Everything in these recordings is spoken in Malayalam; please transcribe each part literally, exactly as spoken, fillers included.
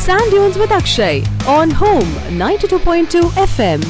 Sand Dunes with Akshay on Home ninety-two point two F M.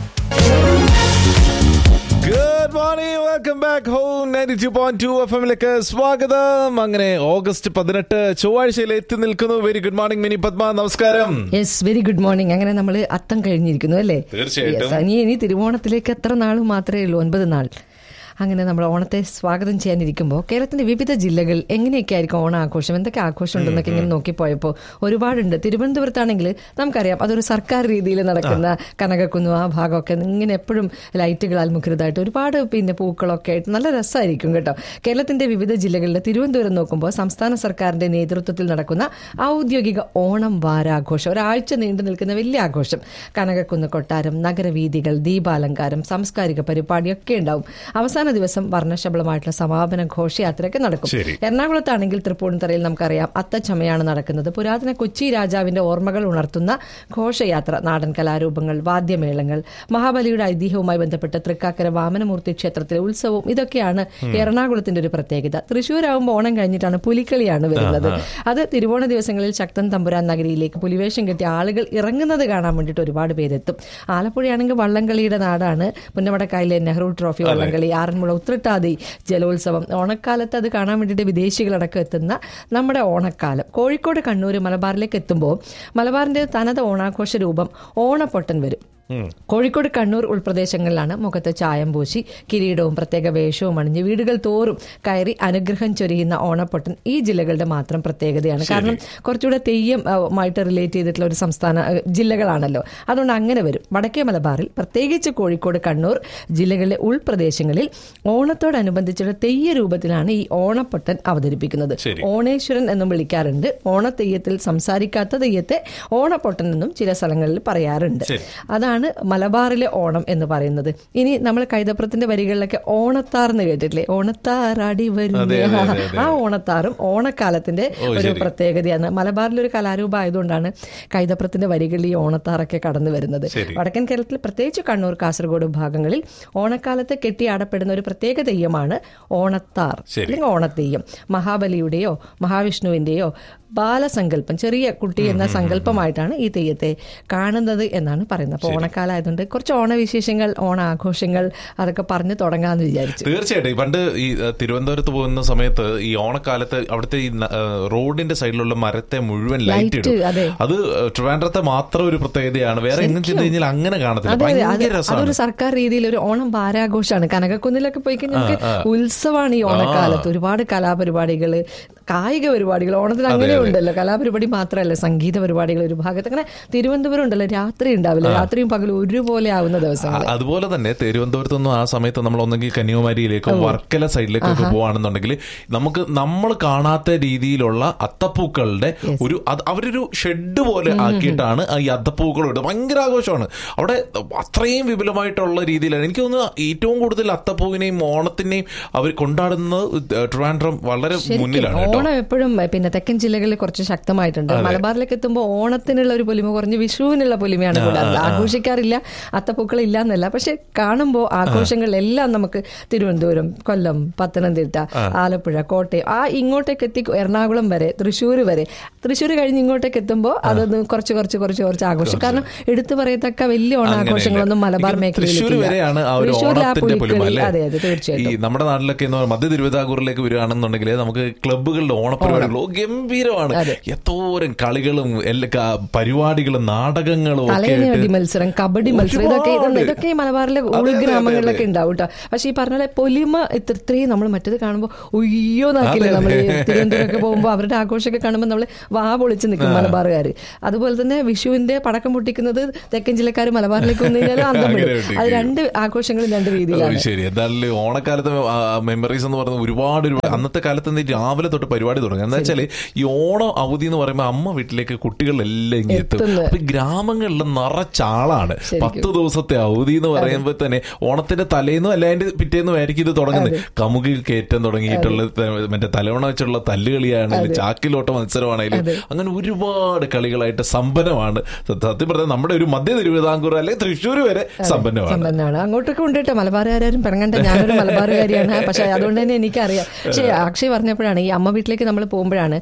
Good morning, welcome back home ninety two point two F എമ്മിലേക്ക് സ്വാഗതം. അങ്ങനെ ഓഗസ്റ്റ് പതിനെട്ട് ചൊവ്വാഴ്ചയിൽ എത്തി നിൽക്കുന്നു. Very good morning mini Padma, നമസ്കാരം. Yes, very good morning. അങ്ങനെ നമ്മൾ അത്തം കഴിഞ്ഞിരിക്കുന്നു അല്ലേ? തീർച്ചയായിട്ടും. ഇനി ഇനി തിരുവോണത്തിലേക്ക് എത്ര നാൾ മാത്രമേ ഉള്ളൂ? ഒൻപത് നാൾ. അങ്ങനെ നമ്മൾ ഓണത്തെ സ്വാഗതം ചെയ്യാനിരിക്കുമ്പോൾ കേരളത്തിന്റെ വിവിധ ജില്ലകൾ എങ്ങനെയൊക്കെ ആയിരിക്കും ഓണാഘോഷം, എന്തൊക്കെ ആഘോഷം ഉണ്ടെന്നൊക്കെ ഇങ്ങനെ നോക്കിപ്പോയപ്പോൾ ഒരുപാടുണ്ട്. തിരുവനന്തപുരത്താണെങ്കിൽ നമുക്കറിയാം അതൊരു സർക്കാർ രീതിയിൽ നടക്കുന്ന കനകക്കുന്നു ആ ഭാഗമൊക്കെ ഇങ്ങനെ എപ്പോഴും ലൈറ്റുകളാൽ മുഖരിതമായിട്ട് ഒരുപാട് പിന്നെ പൂക്കളൊക്കെ ആയിട്ട് നല്ല രസമായിരിക്കും കേട്ടോ. കേരളത്തിന്റെ വിവിധ ജില്ലകളിൽ തിരുവനന്തപുരം നോക്കുമ്പോൾ സംസ്ഥാന സർക്കാരിന്റെ നേതൃത്വത്തിൽ നടക്കുന്ന ഔദ്യോഗിക ഓണം വാരാഘോഷം, ഒരാഴ്ച നീണ്ടു നിൽക്കുന്ന വലിയ ആഘോഷം. കനകക്കുന്ന് കൊട്ടാരം, നഗരവീഥികൾ, ദീപാലങ്കാരം, സാംസ്കാരിക പരിപാടിയൊക്കെ ഉണ്ടാവും. അവസാന ദിവസം വർണ്ണശബളമായിട്ടുള്ള സമാപന ഘോഷയാത്രയൊക്കെ നടക്കും. എറണാകുളത്താണെങ്കിൽ തൃപ്പൂണിത്തറയിൽ നമുക്കറിയാം അത്തച്ചമയാണ് നടക്കുന്നത്. പുരാതന കൊച്ചി രാജാവിന്റെ ഓർമ്മകൾ ഉണർത്തുന്ന ഘോഷയാത്ര, നാടൻ കലാരൂപങ്ങൾ, വാദ്യമേളങ്ങൾ, മഹാബലിയുടെ ഐതിഹ്യവുമായി ബന്ധപ്പെട്ട തൃക്കാക്കര വാമനമൂർത്തി ക്ഷേത്രത്തിലെ ഉത്സവവും ഇതൊക്കെയാണ് എറണാകുളത്തിന്റെ ഒരു പ്രത്യേകത. തൃശ്ശൂരാകുമ്പോൾ ഓണം കഴിഞ്ഞിട്ടാണ് പുലിക്കളിയാണ് വരുന്നത്. അത് തിരുവോണ ദിവസങ്ങളിൽ ശക്തൻ തമ്പുരാൻ നഗരിയിലേക്ക് പുലിവേഷം കെട്ടിയ ആളുകൾ ഇറങ്ങുന്നത് കാണാൻ വേണ്ടിയിട്ട് ഒരുപാട് പേരെത്തും. ആലപ്പുഴയാണെങ്കിൽ വള്ളംകളിയുടെ നാടാണ്. പുന്നമടക്കായലിലെ നെഹ്റു ട്രോഫി വള്ളംകളി, ആറന്മുള ഉത്രട്ടാതി ജലോത്സവം, ഓണക്കാലത്ത് അത് കാണാൻ വേണ്ടിയിട്ട് വിദേശികളടക്കം എത്തുന്ന നമ്മുടെ ഓണക്കാലം. കോഴിക്കോട്, കണ്ണൂർ, മലബാറിലേക്ക് എത്തുമ്പോൾ മലബാറിന്റെ തനത് ഓണാഘോഷ രൂപം ഓണപ്പൊട്ടൻ വരും. കോഴിക്കോട്, കണ്ണൂർ ഉൾപ്രദേശങ്ങളിലാണ് മുഖത്ത് ചായം പൂശി കിരീടവും പ്രത്യേക വേഷവും അണിഞ്ഞ് വീടുകൾ തോറും കയറി അനുഗ്രഹം ചൊരിയുന്ന ഓണപ്പൊട്ടൻ ഈ ജില്ലകളുടെ മാത്രം പ്രത്യേകതയാണ്. കാരണം കുറച്ചുകൂടെ തെയ്യമായിട്ട് റിലേറ്റ് ചെയ്തിട്ടുള്ള ഒരു സംസ്ഥാന ജില്ലകളാണല്ലോ, അതുകൊണ്ട് അങ്ങനെ വരും. വടക്കേ മലബാറിൽ പ്രത്യേകിച്ച് കോഴിക്കോട്, കണ്ണൂർ ജില്ലകളിലെ ഉൾപ്രദേശങ്ങളിൽ ഓണത്തോടനുബന്ധിച്ചുള്ള തെയ്യ രൂപത്തിലാണ് ഈ ഓണപ്പൊട്ടൻ അവതരിപ്പിക്കുന്നത്. ഓണേശ്വരൻ എന്നും വിളിക്കാറുണ്ട്. ഓണത്തെയ്യത്തിൽ സംസാരിക്കാത്ത തെയ്യത്തെ ഓണപ്പൊട്ടൻ എന്നും ചില സ്ഥലങ്ങളിൽ പറയാറുണ്ട്. അതാണ് മലബാറിലെ ഓണം എന്ന് പറയുന്നത്. ഇനി നമ്മൾ കൈതപ്രത്തിന്റെ വരികളിലൊക്കെ ഓണത്താർ എന്ന് കേട്ടിട്ടില്ലേ? ഓണത്താറാടി വരുന്ന ആ ഓണത്താറും ഓണക്കാലത്തിന്റെ ഒരു പ്രത്യേകതയാണ്. മലബാറിലെ ഒരു കലാരൂപം ആയതുകൊണ്ടാണ് കൈതപ്രത്തിന്റെ വരികളിൽ ഈ ഓണത്താറൊക്കെ കടന്നു വരുന്നത്. വടക്കൻ കേരളത്തിൽ പ്രത്യേകിച്ച് കണ്ണൂർ, കാസർഗോഡ് ഭാഗങ്ങളിൽ ഓണക്കാലത്ത് കെട്ടിയാടപ്പെടുന്ന ഒരു പ്രത്യേക തെയ്യമാണ് ഓണത്താർ അല്ലെങ്കിൽ ഓണത്തെയ്യം. മഹാബലിയുടെയോ മഹാവിഷ്ണുവിന്റെയോ ബാലസങ്കല്പം, ചെറിയ കുട്ടി എന്ന സങ്കല്പമായിട്ടാണ് ഈ തെയ്യത്തെ കാണുന്നത് എന്നാണ് പറയുന്നത്. അപ്പോൾ ഓണക്കാലമായതുകൊണ്ട് കുറച്ച് ഓണവിശേഷങ്ങൾ, ഓണാഘോഷങ്ങൾ അതൊക്കെ പറഞ്ഞു തുടങ്ങാമെന്ന് വിചാരിച്ചു. തീർച്ചയായിട്ടും. പണ്ട് ഈ തിരുവനന്തപുരത്ത് പോകുന്ന സമയത്ത് ഈ ഓണക്കാലത്ത് അവിടുത്തെ ഈ റോഡിന്റെ സൈഡിലുള്ള മരത്തെ മുഴുവൻ ലൈറ്റ് ഇടും. അത് ട്രിവാൻഡ്രത്തെ മാത്രം ഒരു പ്രത്യേകതയാണ്. വേറെ എങ്ങനെ ചെന്ന് കഴിഞ്ഞാൽ അങ്ങനെ കാണത്തില്ല. അതൊരു സർക്കാർ രീതിയിൽ ഒരു ഓണം വാരാഘോഷമാണ്. കനകക്കുന്നിലൊക്കെ പോയി കഴിഞ്ഞാൽ ഉത്സവമാണ് ഈ ഓണക്കാലത്ത്. ഒരുപാട് കലാപരിപാടികൾ, കായിക പരിപാടികൾ, ഓണത്തിന് അങ്ങനെ ഉണ്ടല്ലോ. കലാപരിപാടി മാത്രമല്ല, സംഗീത പരിപാടികൾ ഒരു ഭാഗത്ത്. അങ്ങനെ തിരുവനന്തപുരം ഉണ്ടല്ലോ, രാത്രി ഉണ്ടാവില്ല, രാത്രിയും പകലും ഒരുപോലെ ആവുന്ന ദിവസങ്ങൾ. അതുപോലെ തന്നെ തിരുവനന്തപുരത്തൊന്നും ആ സമയത്ത് നമ്മൾ ഒന്നെങ്കിൽ കന്യാകുമാരിയിലേക്കോ വർക്കല സൈഡിലേക്കൊക്കെ പോവാണെന്നുണ്ടെങ്കിൽ നമുക്ക് നമ്മൾ കാണാത്ത രീതിയിലുള്ള അത്തപ്പൂക്കളുടെ ഒരു അവരൊരു ഷെഡ് പോലെ ആക്കിയിട്ടാണ് ഈ അത്തപ്പൂക്കൾ ഇടുന്നത്. ഭയങ്കര ആഘോഷമാണ് അവിടെ. അത്രയും വിപുലമായിട്ടുള്ള രീതിയിലാണ്. എനിക്ക് തോന്നുന്നു ഏറ്റവും കൂടുതൽ അത്തപ്പൂവിനെയും ഓണത്തിനെയും അവർ കൊണ്ടാടുന്നത് ട്രിവാൻഡ്രം വളരെ മുന്നിലാണ്. ഓണം എപ്പോഴും പിന്നെ തെക്കൻ ജില്ലകളിൽ കുറച്ച് ശക്തമായിട്ടുണ്ട്. മലബാറിലേക്ക് എത്തുമ്പോൾ ഓണത്തിനുള്ള ഒരു പൊലിമ കുറഞ്ഞ് വിഷുവിനുള്ള പൊലിമയാണ് കൂടുതൽ. ആഘോഷിക്കാറില്ല, അത്തപ്പൂക്കൾ ഇല്ല എന്നല്ല, പക്ഷെ കാണുമ്പോൾ ആഘോഷങ്ങളിലെല്ലാം നമുക്ക് തിരുവനന്തപുരം, കൊല്ലം, പത്തനംതിട്ട, ആലപ്പുഴ, കോട്ടയം, ആ ഇങ്ങോട്ടേക്ക് എത്തി എറണാകുളം വരെ, തൃശ്ശൂർ വരെ, തൃശ്ശൂർ കഴിഞ്ഞ് ഇങ്ങോട്ടേക്ക് എത്തുമ്പോൾ അതൊന്ന് കുറച്ച് കുറച്ച് കുറച്ച് കുറച്ച് ആഘോഷം. കാരണം എടുത്തു പറയത്തക്ക വലിയ ഓണാഘോഷങ്ങളൊന്നും മലബാർ മേഖലയിലേക്ക്. അതെ അതെ, തീർച്ചയായിട്ടും. നമ്മുടെ നാട്ടിലൊക്കെ മധ്യ തിരുവിതാംകൂറിലേക്ക് വരികയാണെന്നുണ്ടെങ്കിൽ നമുക്ക് ക്ലബ്ബുകളുടെ ഓണപരിപാടികളോ ഗംഭീരമാണ്. എത്തോരം കളികളും എല്ലാ പരിപാടികളും നാടകങ്ങളും, മത്സരം, കബഡി മത്സരം, ഇതൊക്കെ ഇതൊക്കെ ഈ മലബാറിലെ ഉൾഗ്രാമങ്ങളിലൊക്കെ ഉണ്ടാവും കേട്ടോ. പക്ഷെ ഈ പറഞ്ഞ പൊലിമ ഇത്രയും നമ്മൾ മറ്റേത് കാണുമ്പോൾ ഉയ്യോ നാക്കില്ലേ. നമ്മൾ തിരുവനന്തപുരമൊക്കെ പോകുമ്പോൾ അവരുടെ ആഘോഷമൊക്കെ കാണുമ്പോൾ നമ്മൾ വാ പൊളിച്ച് നിൽക്കും മലബാറുകാർ. അതുപോലെ തന്നെ വിഷുവിന്റെ പടക്കം പൊട്ടിക്കുന്നത് തെക്കൻ ജില്ലക്കാർ മലബാറിലേക്ക് വന്നു കഴിഞ്ഞാൽ അന്തം വിടും. അത് രണ്ട് ആഘോഷങ്ങളും രണ്ട് രീതിയിലാണ്. ശരി. എന്തായാലും ഓണക്കാലത്തെ മെമ്മറീസ് എന്ന് പറയുന്നത് ഒരുപാട് ഒരുപാട്. അന്നത്തെ കാലത്ത് രാവിലെ തൊട്ട് പരിപാടി തുടങ്ങും. എന്താ വെച്ചാൽ ഈ ഓണം അവധി എന്ന് പറയുമ്പോൾ അമ്മ വീട്ടിലേക്ക് കുട്ടികളെല്ലാം ഇങ്ങനെ എത്തും. അപ്പൊ ഗ്രാമങ്ങളിൽ നിറച്ചാളാണ്. പത്ത് ദിവസത്തെ അവധി എന്ന് പറയുമ്പോൾ തന്നെ ഓണത്തിന്റെ തലേന്നും അല്ല അതിന്റെ പിറ്റേന്നും ആയിരിക്കും ഇത് തുടങ്ങുന്നത്. കമുകിൽ കയറ്റം തുടങ്ങിയിട്ടുള്ള മറ്റേ തലവണ വെച്ചുള്ള തല്ലുകളിയാണെങ്കിലും ചാക്കിലോട്ട മത്സരമാണെങ്കിലും അങ്ങനെ ഒരുപാട് കളികളായിട്ട് സമ്പന്നമാണ്. സത്യം പറഞ്ഞാൽ നമ്മുടെ ഒരു മധ്യ തിരുവിതാംകൂർ അല്ലെങ്കിൽ തൃശ്ശൂർ വരെ സമ്പന്നമാണ്. അങ്ങോട്ടൊക്കെ ഉണ്ട് കേട്ടോ. മലബാറുകാരും പിറങ്ങണ്ട, ഞാനൊരു മലബാറുകാരിയാണ്. പക്ഷെ അതുകൊണ്ട് തന്നെ എനിക്കറിയാം. പക്ഷെ അക്ഷയ് പറഞ്ഞപ്പോഴാണ് ഈ അമ്മ വീട്ടിലേക്ക് നമ്മൾ പോകുമ്പോഴാണ് നമുക്ക് ഈ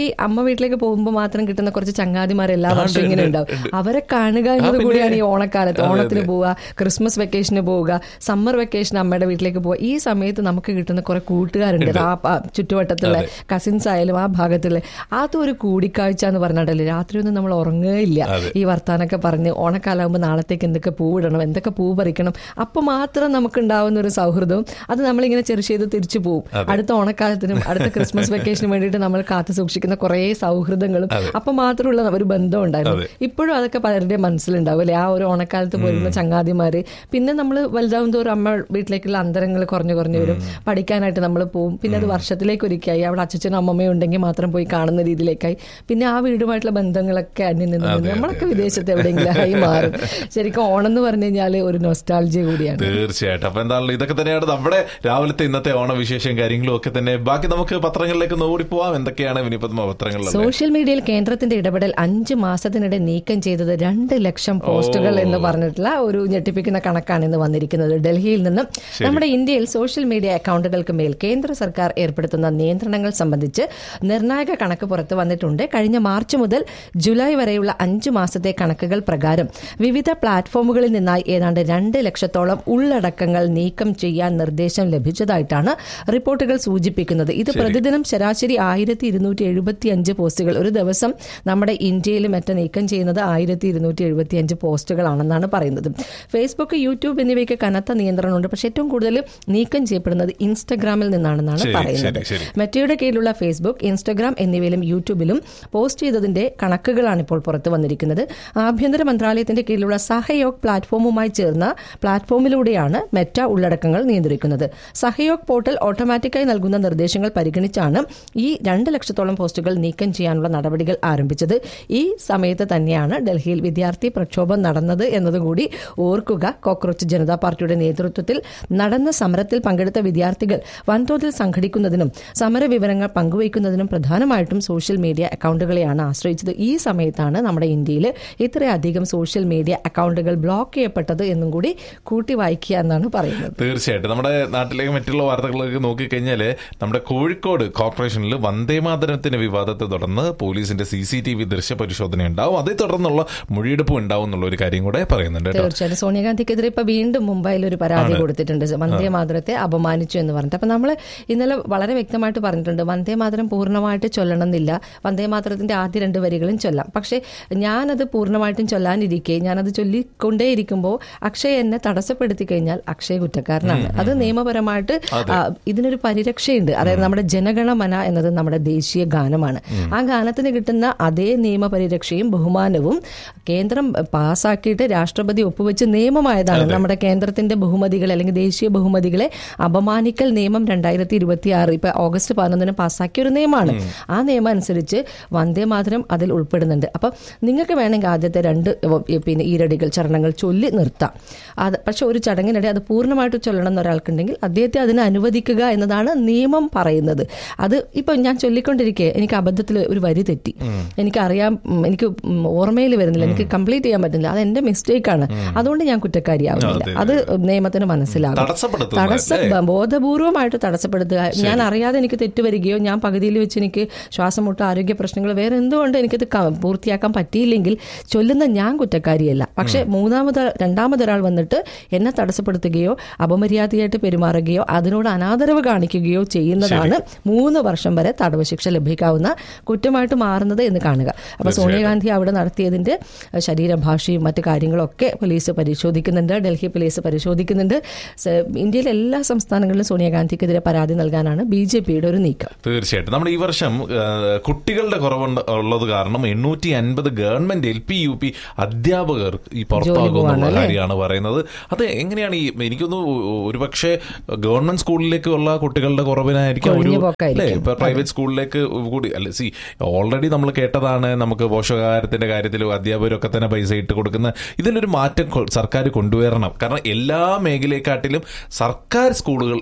അമ്മ വീട്ടിലേക്ക് പോകുമ്പോൾ മാത്രം കിട്ടുന്ന കുറച്ച് ചങ്ങാതിമാർ എല്ലാ വർഷവും ഇങ്ങനെ ഉണ്ടാവും. അവരെ കാണുക എന്നത് കൂടിയാണ് ഈ ഓണക്കാലത്ത്. ഓണത്തിന് പോവുക, ക്രിസ്മസ് വെക്കേഷന് പോവുക, സമ്മർ വെക്കേഷൻ അമ്മയുടെ വീട്ടിലേക്ക് പോവുക. ഈ സമയത്ത് നമുക്ക് കിട്ടുന്ന കുറെ കൂട്ടുകാരുണ്ട് ആ ചുറ്റുവട്ടത്തുള്ള കസിൻസ് ആയാലും ആ ഭാഗത്തുള്ള. അതൊരു കൂടിക്കാഴ്ച എന്ന് പറഞ്ഞിട്ടല്ലേ രാത്രിയൊന്നും നമ്മൾ ഉറങ്ങുകയില്ല. ഈ വർത്താനൊക്കെ പറഞ്ഞ് ഓണക്കാലാകുമ്പോൾ നാളത്തേക്ക് എന്തൊക്കെ പൂവിടണം, എന്തൊക്കെ പൂ പറിക്കണം, അപ്പൊ മാത്രം നമുക്ക് ഉണ്ടാവുന്ന ഒരു സൗഹൃദവും അത് നമ്മളിങ്ങനെ ചെറു ചെയ്ത് തിരിച്ചു പോകും. അടുത്ത ഓണക്കാലത്തിനും അടുത്ത ക്രിസ്മസ് വെക്കേഷനും വേണ്ടിയിട്ട് നമ്മൾ കാത്തു സൂക്ഷിക്കുന്ന കുറെ സൗഹൃദങ്ങളും അപ്പൊ മാത്രമുള്ള ഒരു ബന്ധം ഉണ്ടായിരുന്നു. ഇപ്പോഴും അതൊക്കെ പലരുടെ മനസ്സിലുണ്ടാവും അല്ലെ, ആ ഒരു ഓണക്കാലത്ത് പോയിരുന്ന ചങ്ങാതിമാര്. പിന്നെ നമ്മൾ വലുതാവും തോറും അമ്മ വീട്ടിലേക്കുള്ള അന്തരങ്ങൾ കുറഞ്ഞു കുറഞ്ഞു വരും. പഠിക്കാനായിട്ട് നമ്മൾ പോവും. പിന്നെ അത് വർഷത്തിലേക്ക് ഒരിക്കലായി. അവിടെ അച്ഛനും അമ്മമ്മയും ഉണ്ടെങ്കിൽ മാത്രം പോയി കാണുന്ന രീതിയിലേക്കായി. പിന്നെ ആ വീടുമായിട്ടുള്ള ബന്ധങ്ങളൊക്കെ അന്യം നിന്ന് നമ്മളൊക്കെ വിദേശത്ത് എവിടെയെങ്കിലും ആയി മാറും. ശരിക്കും ഓണം എന്ന് പറഞ്ഞു കഴിഞ്ഞാൽ ഒരു നൊസ്റ്റാൾജിയ കൂടിയാണ്. തീർച്ചയായിട്ടും. അപ്പൊ എന്താണല്ലോ ഇതൊക്കെ തന്നെയാണ് നമ്മുടെ രാവിലത്തെ ഇന്നത്തെ ഓണവിശേഷം കാര്യങ്ങളും ഒക്കെ തന്നെ. ബാക്കി നമുക്ക് പത്രങ്ങളിലേക്ക് ഓടിപ്പോവാം. എന്തൊക്കെയാണ് വിനിപത്മ പത്രങ്ങളിൽ? സോഷ്യൽ മീഡിയയിൽ കേന്ദ്രത്തിന്റെ ഇടപെടൽ അഞ്ച് മാസത്തിനിടെ നീക്കം ചെയ്തത് രണ്ട് ലക്ഷം പോസ്റ്റുകൾ എന്ന് പറഞ്ഞിട്ടുള്ള ഒരു ഞെട്ടിപ്പിക്കുന്ന കണക്കാണ് ഇന്ന് വന്നിരിക്കുന്നത് ഡൽഹിയിൽ നിന്നും. നമ്മുടെ ഇന്ത്യയിൽ സോഷ്യൽ മീഡിയ അക്കൗണ്ടുകൾക്ക് മേൽ കേന്ദ്ര സർക്കാർ ഏർപ്പെടുത്തുന്ന നിയന്ത്രണങ്ങൾ സംബന്ധിച്ച് നിർണായക കണക്ക് പുറത്തു വന്നിട്ടുണ്ട്. കഴിഞ്ഞ മാർച്ച് മുതൽ ജൂലൈ വരെയുള്ള അഞ്ചു മാസത്തെ കണക്കുകൾ പ്രകാരം വിവിധ പ്ലാറ്റ്ഫോമുകളിൽ നിന്നായി ഏതാണ്ട് രണ്ട് ലക്ഷത്തോളം ഉള്ളടക്കങ്ങൾ നീക്കം ചെയ്യാൻ നിർദ്ദേശം ലഭിച്ചതായിട്ടാണ് റിപ്പോർട്ടുകൾ സൂചിപ്പിക്കുന്നത്. ഇത് പ്രതിദിനം ശരാശരി ആയിരത്തി ഇരുന്നൂറ്റി എഴുപത്തി അഞ്ച് പോസ്റ്റുകൾ. ഒരു ദിവസം നമ്മുടെ ഇന്ത്യയിൽ മറ്റ നീക്കം ചെയ്യുന്നത് ആയിരത്തി ഇരുന്നൂറ്റി എഴുപത്തി അഞ്ച് പോസ്റ്റുകളാണെന്നാണ് പറയുന്നത്. ഫേസ്ബുക്ക്, യൂട്യൂബ് എന്നിവയ്ക്ക് കനത്ത നിയന്ത്രണമുണ്ട്. പക്ഷേ ഏറ്റവും കൂടുതൽ നീക്കം ചെയ്യപ്പെടുന്നത് ഇൻസ്റ്റഗ്രാമിൽ നിന്നാണെന്നാണ് പറയുന്നത്. മെറ്റയുടെ കീഴിലുള്ള ഫേസ്ബുക്ക്, ഇൻസ്റ്റഗ്രാം എന്നിവയിലും യൂട്യൂബിലും പോസ്റ്റ് ചെയ്തതിന്റെ കണക്കുകളാണ് ഇപ്പോൾ പുറത്തു വന്നിരിക്കുന്നത്. ആഭ്യന്തര മന്ത്രാലയത്തിന്റെ കീഴിലുള്ള സഹയോഗ് പ്ലാറ്റ്ഫോമുമായി ചേർന്ന പ്ലാറ്റ്ഫോമിലൂടെയാണ് മെറ്റ ഉള്ളടക്കങ്ങൾ നിയന്ത്രിക്കുന്നത്. സഹയോഗ് പോർട്ടൽ ഓട്ടോമാറ്റിക്കായി നൽകുന്ന നിർദ്ദേശങ്ങൾ പരിഗണിച്ചാണ് ഈ രണ്ട് ലക്ഷത്തോളം പോസ്റ്റുകൾ നീക്കം ചെയ്യാനുള്ള നടപടികൾ ആരംഭിച്ചത്. ഈ സമയത്ത് തന്നെയാണ് ഡൽഹിയിൽ വിദ്യാർത്ഥി പ്രക്ഷോഭം നടന്നത് എന്നതുകൂടി ഓർക്കുക. കോക്രോച്ച് ജനതാ പാർട്ടിയുടെ നേതൃത്വത്തിൽ നടന്ന സമരത്തിൽ പങ്കെടുത്ത വിദ്യാർത്ഥികൾ വൻതോതിൽ സംഘടിക്കുന്നതിനും സമര വിവരങ്ങൾ പങ്കുവയ്ക്കുന്നതിനും പ്രധാനമായിട്ടും സോഷ്യൽ മീഡിയ അക്കൗണ്ടുകളെയാണ് ആശ്രയിച്ചത്. ഈ സമയത്താണ് നമ്മുടെ ഇന്ത്യയിൽ ഇത്രയധികം സോഷ്യൽ മീഡിയ അക്കൗണ്ടുകൾ ബ്ലോക്ക് ചെയ്യപ്പെട്ടത് എന്നും കൂടി കൂട്ടി വായിക്കുക എന്നാണ് പറയുന്നത്. തീർച്ചയായിട്ടും. നമ്മുടെ നാട്ടിലേക്ക് മറ്റുള്ള വാർത്തകളൊക്കെ നോക്കിക്കഴിഞ്ഞാല് നമ്മുടെ കോഴിക്കോട് കോർപ്പറേഷനിൽ വന്ദേമാതരത്തിന്റെ വിവാദത്തെ തുടർന്ന് പോലീസിന്റെ സി സി ടി വി ദൃശ്യ പരിശോധന ഉണ്ടാവും. അതേ തുടർന്നുള്ള മൊഴിയെടുപ്പ് ഉണ്ടാവും എന്നുള്ള ഒരു കാര്യം കൂടെ പറയുന്നുണ്ട്. തീർച്ചയായിട്ടും. സോണിയാഗാന്ധിക്കെതിരെ ഇപ്പൊ വീണ്ടും മുംബൈയിൽ ഒരു പരാതി കൊടുത്തിട്ടുണ്ട്, വന്ദേമാതരത്തെ അപമാനിച്ചു എന്ന് പറഞ്ഞിട്ട്. അപ്പൊ നമ്മൾ ഇന്നലെ വളരെ വ്യക്തമായിട്ട് പറഞ്ഞിട്ടുണ്ട്, വന്ദേമാതരം പൂർണ്ണമായിട്ട് ചൊല്ലണമെന്നില്ല, വന്ദേമാതരത്തിന്റെ ആദ്യ രണ്ട് വരികളും ചൊല്ലാം. പക്ഷെ ഞാനത് പൂർണ്ണമായിട്ടും ചൊല്ലാനിരിക്കെ ഞാനത് ചൊല്ലിക്കൊണ്ടേയിരിക്കുമ്പോൾ അക്ഷയ് എന്നെ തടസ്സപ്പെടുത്തി കഴിഞ്ഞാൽ അക്ഷയ് കുറ്റക്കാരനാണ്. അത് നിയമപരമായിട്ട് ഇതിനൊരു പരിരക്ഷയുണ്ട്. അതായത് നമ്മുടെ ജനഗണമന എന്നത് നമ്മുടെ ദേശീയ ഗാനമാണ്. ആ ഗാനത്തിന് കിട്ടുന്ന അതേ നിയമപരിരക്ഷയും ബഹുമാനവും കേന്ദ്രം പാസ്സാക്കിയിട്ട് രാഷ്ട്രപതി ഒപ്പുവെച്ച് നിയമമായതാണ്. നമ്മുടെ കേന്ദ്രത്തിന്റെ ബഹുമതികളെ അല്ലെങ്കിൽ ദേശീയ ബഹുമതികളെ അപമാനിക്കൽ നിയമം രണ്ടായിരത്തി ഇരുപത്തി ആറ് ഇപ്പൊ ഓഗസ്റ്റ് പതിനൊന്നിന് പാസ്സാക്കിയ ഒരു നിയമമാണ്. ആ നിയമം അനുസരിച്ച് വന്ദേമാതരം അതിൽ ഉൾപ്പെടുന്നുണ്ട്. അപ്പൊ നിങ്ങൾക്ക് വേണമെങ്കിൽ ആദ്യത്തെ രണ്ട് പിന്നെ ഈരടികൾ ചരണങ്ങൾ ചൊല്ലി നിർത്താം. അത് പക്ഷെ ഒരു ചടങ്ങിനിടെ അത് പൂർണ്ണമായിട്ട് ചൊല്ലണം എന്നൊരാൾക്കുണ്ടെങ്കിൽ അദ്ദേഹത്തെ അതിന് അനുവദിക്കുക എന്നതാണ് നിയമം പറയുന്നത്. അത് ഇപ്പൊ ഞാൻ ചൊല്ലിക്കൊണ്ടിരിക്കെ എനിക്ക് അബദ്ധത്തിൽ ഒരു വരി തെറ്റി, എനിക്കറിയാം, എനിക്ക് ഓർമ്മയിൽ വരുന്നില്ല, എനിക്ക് കംപ്ലീറ്റ് ചെയ്യാൻ പറ്റുന്നില്ല, അത് എന്റെ മിസ്റ്റേക്കാണ്, അതുകൊണ്ട് ഞാൻ കുറ്റക്കാരിയാവുന്നില്ല. അത് നിയമത്തിന് മനസ്സിലാകും. തടസ്സ ബോധപൂർവമായിട്ട് തടസ്സപ്പെടുത്തുക, ഞാൻ അറിയാതെ എനിക്ക് തെറ്റുവരികയോ ഞാൻ പകുതിയിൽ വെച്ച് എനിക്ക് ശ്വാസം മുട്ട, ആരോഗ്യ പ്രശ്നങ്ങൾ, വേറെ എന്തുകൊണ്ട് എനിക്കത് പൂർത്തിയാക്കാൻ പറ്റിയില്ലെങ്കിൽ ചൊല്ലുന്ന ഞാൻ കുറ്റക്കാരിയല്ല. പക്ഷെ മൂന്നാമത് രണ്ടാമതൊരാൾ വന്നിട്ട് എന്നെ തടസ്സപ്പെടുത്തുകയോ അപമര്യാദയായിട്ട് പെരുമാറുകയോ അതിനോട് അനാദരവ് കാണിക്കുകയോ ചെയ്യുന്നതാണ് മൂന്ന് വർഷം വരെ തടവ് ശിക്ഷ ലഭിക്കാവുന്ന കുറ്റമായിട്ട് മാറുന്നത് എന്ന് കാണുക. അപ്പൊ സോണിയാഗാന്ധി അവിടെ നടത്തിയതിന്റെ ശരീരഭാഷയും മറ്റു കാര്യങ്ങളൊക്കെ പോലീസ് പരിശോധിക്കുന്നുണ്ട്, ഡൽഹി പോലീസ് പരിശോധിക്കുന്നുണ്ട്. ഇന്ത്യയിലെ എല്ലാ സംസ്ഥാനങ്ങളിലും സോണിയാഗാന്ധിക്കെതിരെ പരാതി നൽകാനാണ് ബി ജെ പിയുടെ ഒരു നീക്കം. തീർച്ചയായിട്ടും. നമ്മുടെ ഈ വർഷം കുട്ടികളുടെ കുറവുണ്ട് ഉള്ളത് കാരണം എണ്ണൂറ്റി അൻപത് government L P U P അധ്യാപകർ ഈ പുറത്താകുന്ന കാര്യമാണ് പറയുന്നത്. അത് എങ്ങനെയാണ് ഈ എനിക്കൊന്ന് ഒരുപക്ഷെ ഗവൺമെന്റ് സ്കൂളിലേക്കുള്ള കുട്ടികളുടെ കുറവിനായിരിക്കും ഒരു അല്ലെ ഇപ്പൊ പ്രൈവറ്റ് സ്കൂളിലേക്ക് കൂടി അല്ലെ. സി ഓൾറെഡി നമ്മൾ കേട്ടതാണ്, നമുക്ക് പോഷകാഹാരത്തിന്റെ കാര്യത്തിലും അധ്യാപകരൊക്കെ തന്നെ പൈസ ഇട്ട് കൊടുക്കുന്ന ഇതിലൊരു മാറ്റം സർക്കാർ കൊണ്ടുവരണം. കാരണം എല്ലാ മേഖലയെക്കാട്ടിലും സർക്കാർ സ്കൂളുകൾ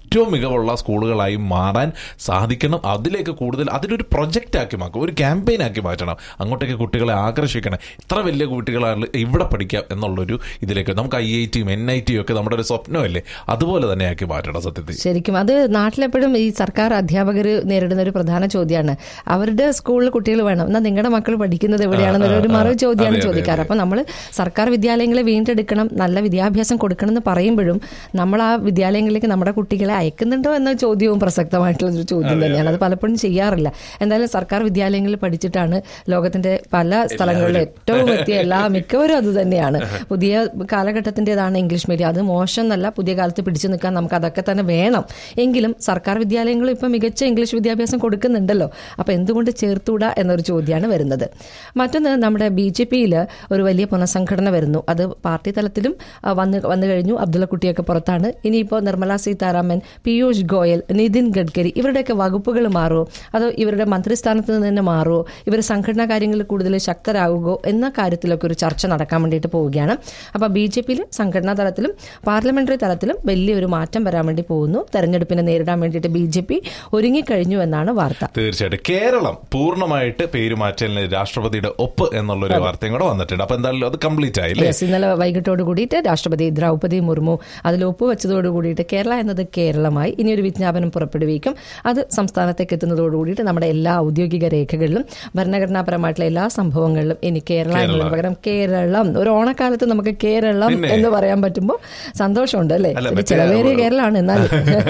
ഏറ്റവും മികവുള്ള സ്കൂളുകളായി മാറാൻ സാധിക്കണം. അതിലേക്ക് കൂടുതൽ അതിനൊരു പ്രൊജക്റ്റ് ആക്കി മാറ്റും, ഒരു ക്യാമ്പയിൻ ആക്കി മാറ്റണം. അങ്ങോട്ടേക്ക് കുട്ടികളെ ആകർഷിക്കണം. ഇത്ര വലിയ കുട്ടികളാണ് ഇവിടെ പഠിക്കാം എന്നുള്ളൊരു ഇതിലേക്ക് നമുക്ക് ഐ ഐ ടിയും എൻ ഐ ടിയും ഒക്കെ നമ്മുടെ ഒരു സ്വപ്നമല്ലേ, അതുപോലെ തന്നെ ആക്കി മാറ്റണം. സത്യത്തിൽ ശരിക്കും അത് നാട്ടിലെപ്പോഴും ഈ സർക്കാർ അധ്യാപകർ നേരിടുന്ന ഒരു പ്രധാന ചോദ്യമാണ്. അവരുടെ സ്കൂളിൽ കുട്ടികൾ വേണം, എന്നാൽ നിങ്ങളുടെ മക്കൾ പഠിക്കുന്നത് എവിടെയാണെന്നൊരു മറു ചോദ്യമാണ് ചോദിക്കാറ്. അപ്പൊ നമ്മൾ സർക്കാർ വിദ്യാലയങ്ങളെ വീണ്ടെടുക്കണം, നല്ല വിദ്യാഭ്യാസം കൊടുക്കണം എന്ന് പറയുമ്പോഴും നമ്മൾ ആ വിദ്യാലയങ്ങളിലേക്ക് നമ്മുടെ കുട്ടികളെ അയക്കുന്നുണ്ടോ എന്ന ചോദ്യവും പ്രസക്തമായിട്ടുള്ള ഒരു ചോദ്യം തന്നെയാണ്. അത് പലപ്പോഴും ചെയ്യാറില്ല. എന്തായാലും സർക്കാർ വിദ്യാലയങ്ങളിൽ പഠിച്ചിട്ടാണ് ലോകത്തിന്റെ പല സ്ഥലങ്ങളിലും ഏറ്റവും എത്തിയ എല്ലാ മിക്കവരും അത് തന്നെയാണ്. പുതിയ കാലഘട്ടത്തിൻ്റെതാണ് ഇംഗ്ലീഷ് മീഡിയം. അത് മോശം എന്നല്ല, പുതിയ കാലത്ത് പിടിച്ചു നിൽക്കാൻ നമുക്ക് അതൊക്കെ തന്നെ വേണം. എങ്കിലും സർക്കാർ വിദ്യാലയങ്ങളും ഇപ്പം മികച്ച ഇംഗ്ലീഷ് വിദ്യാഭ്യാസം കൊടുക്കുന്നുണ്ടല്ലോ. അപ്പം എന്തുകൊണ്ട് ചേർത്തൂടാ എന്നൊരു ചോദ്യമാണ് വരുന്നത്. മറ്റൊന്ന്, നമ്മുടെ ബി ജെ പിയിൽ ഒരു വലിയ പുനഃസംഘടന വരുന്നു. അത് പാർട്ടി തലത്തിലും വന്ന് വന്നു കഴിഞ്ഞു. അബ്ദുള്ളക്കുട്ടിയൊക്കെ പുറത്താണ്. ഇനിയിപ്പോൾ നിർമ്മല സീതാരാമൻ, പീയൂഷ് ഗോയൽ, നിതിൻ ഗഡ്കരി ഇവരുടെയൊക്കെ വകുപ്പുകൾ മാറുമോ, അതോ ഇവരുടെ മന്ത്രിസ്ഥാനത്ത് നിന്ന് തന്നെ മാറുമോ, ഇവർ സംഘടനാ കാര്യങ്ങളിൽ കൂടുതൽ ശക്തരാകുമോ എന്ന കാര്യത്തിലൊക്കെ ഒരു ചർച്ച നടക്കാൻ വേണ്ടിയിട്ട് പോവുകയാണ്. അപ്പോൾ ബി ജെ പിയിൽ സംഘടനാ തലത്തിലും പാർലമെന്ററി തലത്തിലും വലിയൊരു മാറ്റം വരാൻ വേണ്ടി പോകുന്നു. തെരഞ്ഞെടുപ്പിനെ നേരിടാൻ വേണ്ടിയിട്ട് ബി ജെ പി ഒരുങ്ങിക്കഴിഞ്ഞു എന്നാണ് വാർത്ത. തീർച്ചയായിട്ടും കേരളം പൂർണ്ണമായിട്ട് പേരുമാറ്റലിന് രാഷ്ട്രപതിയുടെ ഒപ്പ് എന്നുള്ളൊരു വാർത്തയും കൂടെ വന്നിട്ടുണ്ട്. അപ്പൊ എന്തായാലും അത് കംപ്ലീറ്റ് ആയില്ലേ? ഇന്നലെ വൈകിട്ടോട് കൂടിയിട്ട് രാഷ്ട്രപതി ദ്രൗപദി മുർമു അതിൽ ഒപ്പുവെച്ചതോട് കൂടിയിട്ട് കേരള എന്നത് കേരളമായി. ഇനിയൊരു വിജ്ഞാപനം പുറപ്പെടുവിക്കും. അത് സംസ്ഥാനത്തേക്ക് എത്തുന്നതോട് കൂടിയിട്ട് നമ്മുടെ എല്ലാ ഔദ്യോഗിക രേഖകളിലും ഭരണഘടനാപരമായിട്ടുള്ള എല്ലാ സംഭവങ്ങളിലും ഇനി കേരള എന്നതിന് പകരം കേരളം. ഒരു ഓണക്കാലത്ത് നമുക്ക് കേരളം എന്ന് പറയാൻ പറ്റുമ്പോൾ സന്തോഷമുണ്ട് അല്ലേ? ചിലവേറിയ കേരളമാണ്. എന്നാൽ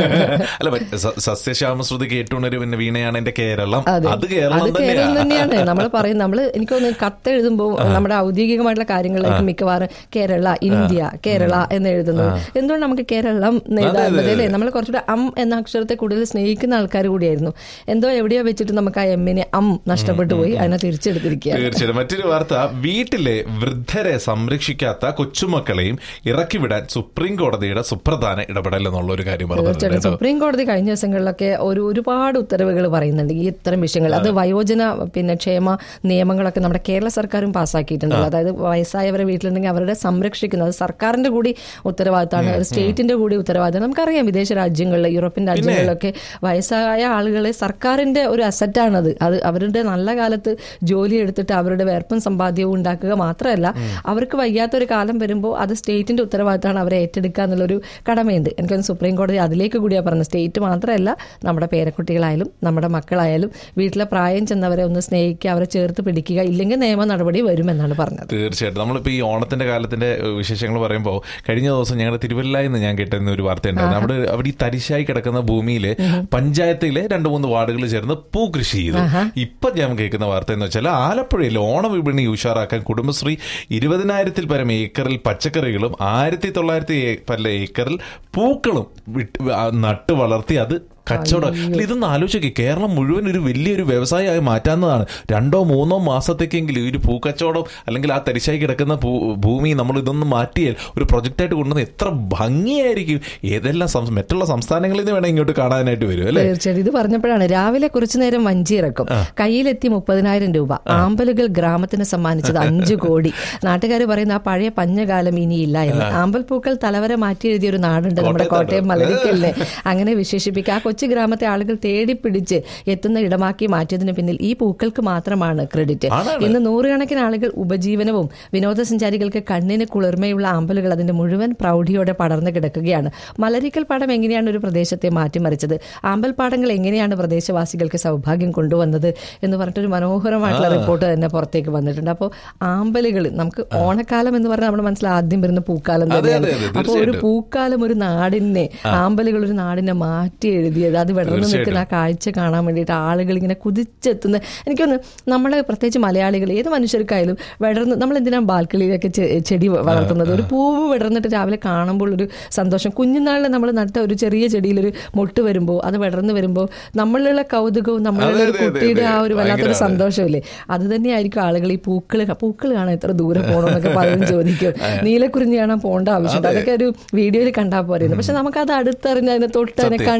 സസ്യശ്യാമശ്രുതി കേട്ടുണര് പിന്നെ വീണയാണ് എന്റെ കേരളം. അത് കേരളം തന്നെയാണ് നമ്മൾ പറയുന്നത്. നമ്മൾ എനിക്ക് തോന്നുന്നു കത്ത് എഴുതുമ്പോൾ നമ്മുടെ ഔദ്യോഗികമായിട്ടുള്ള കാര്യങ്ങളിലേക്ക് മിക്കവാറും കേരള, ഇന്ത്യ, കേരള എന്ന് എഴുതുന്നത്. എന്തുകൊണ്ട് നമുക്ക് കേരളം എഴുതാറുള്ളത് അല്ലേ? നമ്മൾ കുറച്ചുകൂടെ അം എന്ന അക്ഷരത്തെ കൂടുതൽ സ്നേഹിക്കുന്ന ആൾക്കാർ കൂടിയായിരുന്നു. എന്തോ എവിടെയോ വെച്ചിട്ട് നമുക്ക് ആ എമ്മിനെ അം നഷ്ടപ്പെട്ടു പോയി. അതിനെ തിരിച്ചെടുത്തിരിക്കുകയാണ്. തീർച്ചയായും. മറ്റൊരു വാർത്ത, വീട്ടിലെ വൃദ്ധരെ സംരക്ഷിക്കാത്ത കൊച്ചുമക്കളെയും ഇറക്കിവിടാൻ സുപ്രീം കോടതിയുടെ സുപ്രധാന ഇടപെടൽ എന്നുള്ള ഒരു കാര്യം പറഞ്ഞു. സുപ്രീം കോടതി കഴിഞ്ഞ ദിവസങ്ങളിലൊക്കെ ഒരു ഒരുപാട് ഉത്തരവുകൾ പറയുന്നുണ്ട് ഈ ഇത്തരം വിഷയങ്ങൾ. അത് വയോജന പിന്നെ ക്ഷേമ നിയമങ്ങളൊക്കെ നമ്മുടെ കേരള സർക്കാരും പാസ്സാക്കിയിട്ടുണ്ടല്ലോ. അതായത് വയസ്സായവരെ വീട്ടിലുണ്ടെങ്കിൽ അവരുടെ സംരക്ഷിക്കുന്നത് സർക്കാരിന്റെ കൂടി ഉത്തരവാദിത്തമാണ്, സ്റ്റേറ്റിന്റെ കൂടി ഉത്തരവാദിത്തം. നമുക്കറിയാം വിദേശ രാജ്യങ്ങളിൽ, യൂറോപ്യൻ രാജ്യങ്ങളിലൊക്കെ വയസ്സായ ആളുകളെ സർക്കാരിന്റെ ഒരു അസറ്റാണത്. അത് അവരുടെ നല്ല കാലത്ത് ജോലി എടുത്തിട്ട് അവരുടെ വേർപ്പും സമ്പാദ്യവും ഉണ്ടാക്കുക മാത്രമല്ല, അവർക്ക് വയ്യാത്തൊരു കാലം വരുമ്പോൾ അത് സ്റ്റേറ്റിന്റെ ഉത്തരവാദിത്തമാണ് അവരെ ഏറ്റെടുക്കുക എന്നുള്ളൊരു കടമയുണ്ട്. എനിക്കൊന്ന് സുപ്രീം കോടതി അതിലേക്ക് കൂടിയാണ് പറഞ്ഞത്. സ്റ്റേറ്റ് മാത്രമല്ല, നമ്മുടെ പേരക്കുട്ടികളായാലും നമ്മുടെ മക്കളായാലും വീട്ടിലെ പ്രായം ചെന്നവരെ ഒന്ന് സ്നേഹിക്കുക, അവരെ ചേർത്ത് പിടിക്കുക, ഇല്ലെങ്കിൽ നിയമ നടപടി വരുമെന്നാണ് പറഞ്ഞത്. തീർച്ചയായിട്ടും. നമ്മളിപ്പോൾ ഈ ഓണത്തിന്റെ കാലത്തിന്റെ വിശേഷങ്ങൾ പറയുമ്പോൾ കഴിഞ്ഞ ദിവസം ഞങ്ങളുടെ തിരുവല്ലയിൽ നിന്ന് ഞാൻ കേട്ടിരുന്ന ഒരു വാർത്ത ഉണ്ടായിരുന്നു. അവിടെ അവിടെ ഈ തരിശായി കിടക്കുന്ന ഭൂമിയില് പഞ്ചായത്തിലെ രണ്ട് മൂന്ന് വാർഡുകൾ ചേർന്ന് പൂ കൃഷി ചെയ്തു. ഇപ്പൊ ഞാൻ കേൾക്കുന്ന വാർത്ത എന്ന് വെച്ചാൽ ആലപ്പുഴയിൽ ഓണ വിപണി ഉഷാറാക്കാൻ കുടുംബശ്രീ ഇരുപതിനായിരത്തിൽ പരം ഏക്കറിൽ പച്ചക്കറികളും ആയിരത്തി തൊള്ളായിരത്തി പല ഏക്കറിൽ പൂക്കളും നട്ട് വളർത്തി അത് കച്ചവടം. ഇതൊന്ന് ആലോചിക്കുക, കേരളം മുഴുവൻ ഒരു വലിയൊരു വ്യവസായമായി മാറ്റാവുന്നതാണ്. രണ്ടോ മൂന്നോ മാസത്തേക്കെങ്കിലും ഒരു പൂക്കച്ചവടം അല്ലെങ്കിൽ ആ തരിശായി കിടക്കുന്ന ഭൂമി നമ്മൾ ഇതൊന്ന് മാറ്റിയാൽ ഒരു പ്രൊജക്റ്റായിട്ട് കൊണ്ടുവന്ന് എത്ര ഭംഗിയായിരിക്കും. ഏതെല്ലാം മറ്റുള്ള സംസ്ഥാനങ്ങളിൽ നിന്ന് വേണം ഇങ്ങോട്ട് കാണാനായിട്ട് വരും അല്ലേ? തീർച്ചയായും. ഇത് പറഞ്ഞപ്പോഴാണ് രാവിലെ കുറച്ചു നേരം വഞ്ചി ഇറക്കും, കയ്യിലെത്തി മുപ്പതിനായിരം രൂപ. ആമ്പലുകൾ ഗ്രാമത്തിന് സമ്മാനിച്ചത് അഞ്ചു കോടി. നാട്ടുകാർ പറയുന്ന ആ പഴയ പഞ്ഞകാലം ഇനിയില്ല എന്ന്. ആമ്പൽപ്പൂക്കൾ തലവരെ മാറ്റി എഴുതിയ ഒരു നാടുണ്ട് നമ്മുടെ കോട്ടയം മലരിക്കലിനെ. അങ്ങനെ വിശേഷിപ്പിക്കുക. ആ കൊച്ചു ഗ്രാമത്തെ ആളുകൾ തേടിപ്പിടിച്ച് എത്തുന്ന ഇടമാക്കി മാറ്റിയതിന് പിന്നിൽ ഈ പൂക്കൾക്ക് മാത്രമാണ് ക്രെഡിറ്റ്. ഇന്ന് നൂറുകണക്കിന് ആളുകൾ ഉപജീവനവും വിനോദസഞ്ചാരികൾക്ക് കണ്ണിന് കുളിർമയുള്ള ആമ്പലുകൾ അതിന്റെ മുഴുവൻ പ്രൗഢിയോടെ പടർന്നു കിടക്കുകയാണ്. മലരിക്കൽ പാടം എങ്ങനെയാണ് ഒരു പ്രദേശത്തെ മാറ്റിമറിച്ചത്, ആമ്പൽ പാടങ്ങൾ എങ്ങനെയാണ് പ്രദേശവാസികൾക്ക് സൗഭാഗ്യം കൊണ്ടുവന്നത് എന്ന് പറഞ്ഞിട്ടൊരു മനോഹരമായിട്ടുള്ള റിപ്പോർട്ട് തന്നെ പുറത്തേക്ക് വന്നിട്ടുണ്ട്. അപ്പോൾ ആമ്പലുകൾ നമുക്ക് ഓണക്കാലം എന്ന് പറഞ്ഞാൽ നമ്മുടെ മനസ്സിൽ ആദ്യം വരുന്ന പൂക്കാലം തന്നെയാണ്. അപ്പോൾ ഒരു പൂക്കാലം ഒരു നാടിനെ, ആമ്പലുകൾ ഒരു നാടിനെ മാറ്റി എഴുതിയത്, അത് വിടർന്നു നിൽക്കുന്ന ആ കാഴ്ച കാണാൻ വേണ്ടിയിട്ട് ആളുകൾ ഇങ്ങനെ കുതിച്ചെത്തുന്ന, എനിക്കൊന്ന് നമ്മൾ പ്രത്യേകിച്ച് മലയാളികൾ ഏത് മനുഷ്യർക്കായാലും വിടർന്ന് നമ്മൾ എന്തിനാണ് ബാൽക്കണിയിലൊക്കെ ചെടി വളർത്തുന്നത്? ഒരു പൂവ് വിടർന്നിട്ട് രാവിലെ കാണുമ്പോൾ ഒരു സന്തോഷം. കുഞ്ഞുനാളിൽ നമ്മൾ നട്ട ഒരു ചെറിയ ചെടിയിലൊരു മൊട്ട് വരുമ്പോൾ അത് വിടർന്ന് വരുമ്പോൾ നമ്മളുള്ള കൗതുകവും നമ്മളുള്ള ഒരു കുട്ടിയുടെ ആ ഒരു വല്ലാത്തൊരു സന്തോഷമില്ലേ, അത് തന്നെയായിരിക്കും ആളുകൾ ഈ പൂക്കൾ പൂക്കൾ കാണാൻ എത്ര ദൂരെ പോകണമെന്നൊക്കെ പലരും ചോദിക്കും. നീലക്കുറിഞ്ഞി കാണാൻ പോകേണ്ട ആവശ്യമുണ്ട്, അതൊക്കെ ഒരു വീഡിയോയിൽ കണ്ടാൽ പോരുന്നു. പക്ഷെ നമുക്കത് അടുത്തറിഞ്ഞ് അതിനെ തൊട്ട് അതിനെ കണ്ടറിയുമ്പോൾ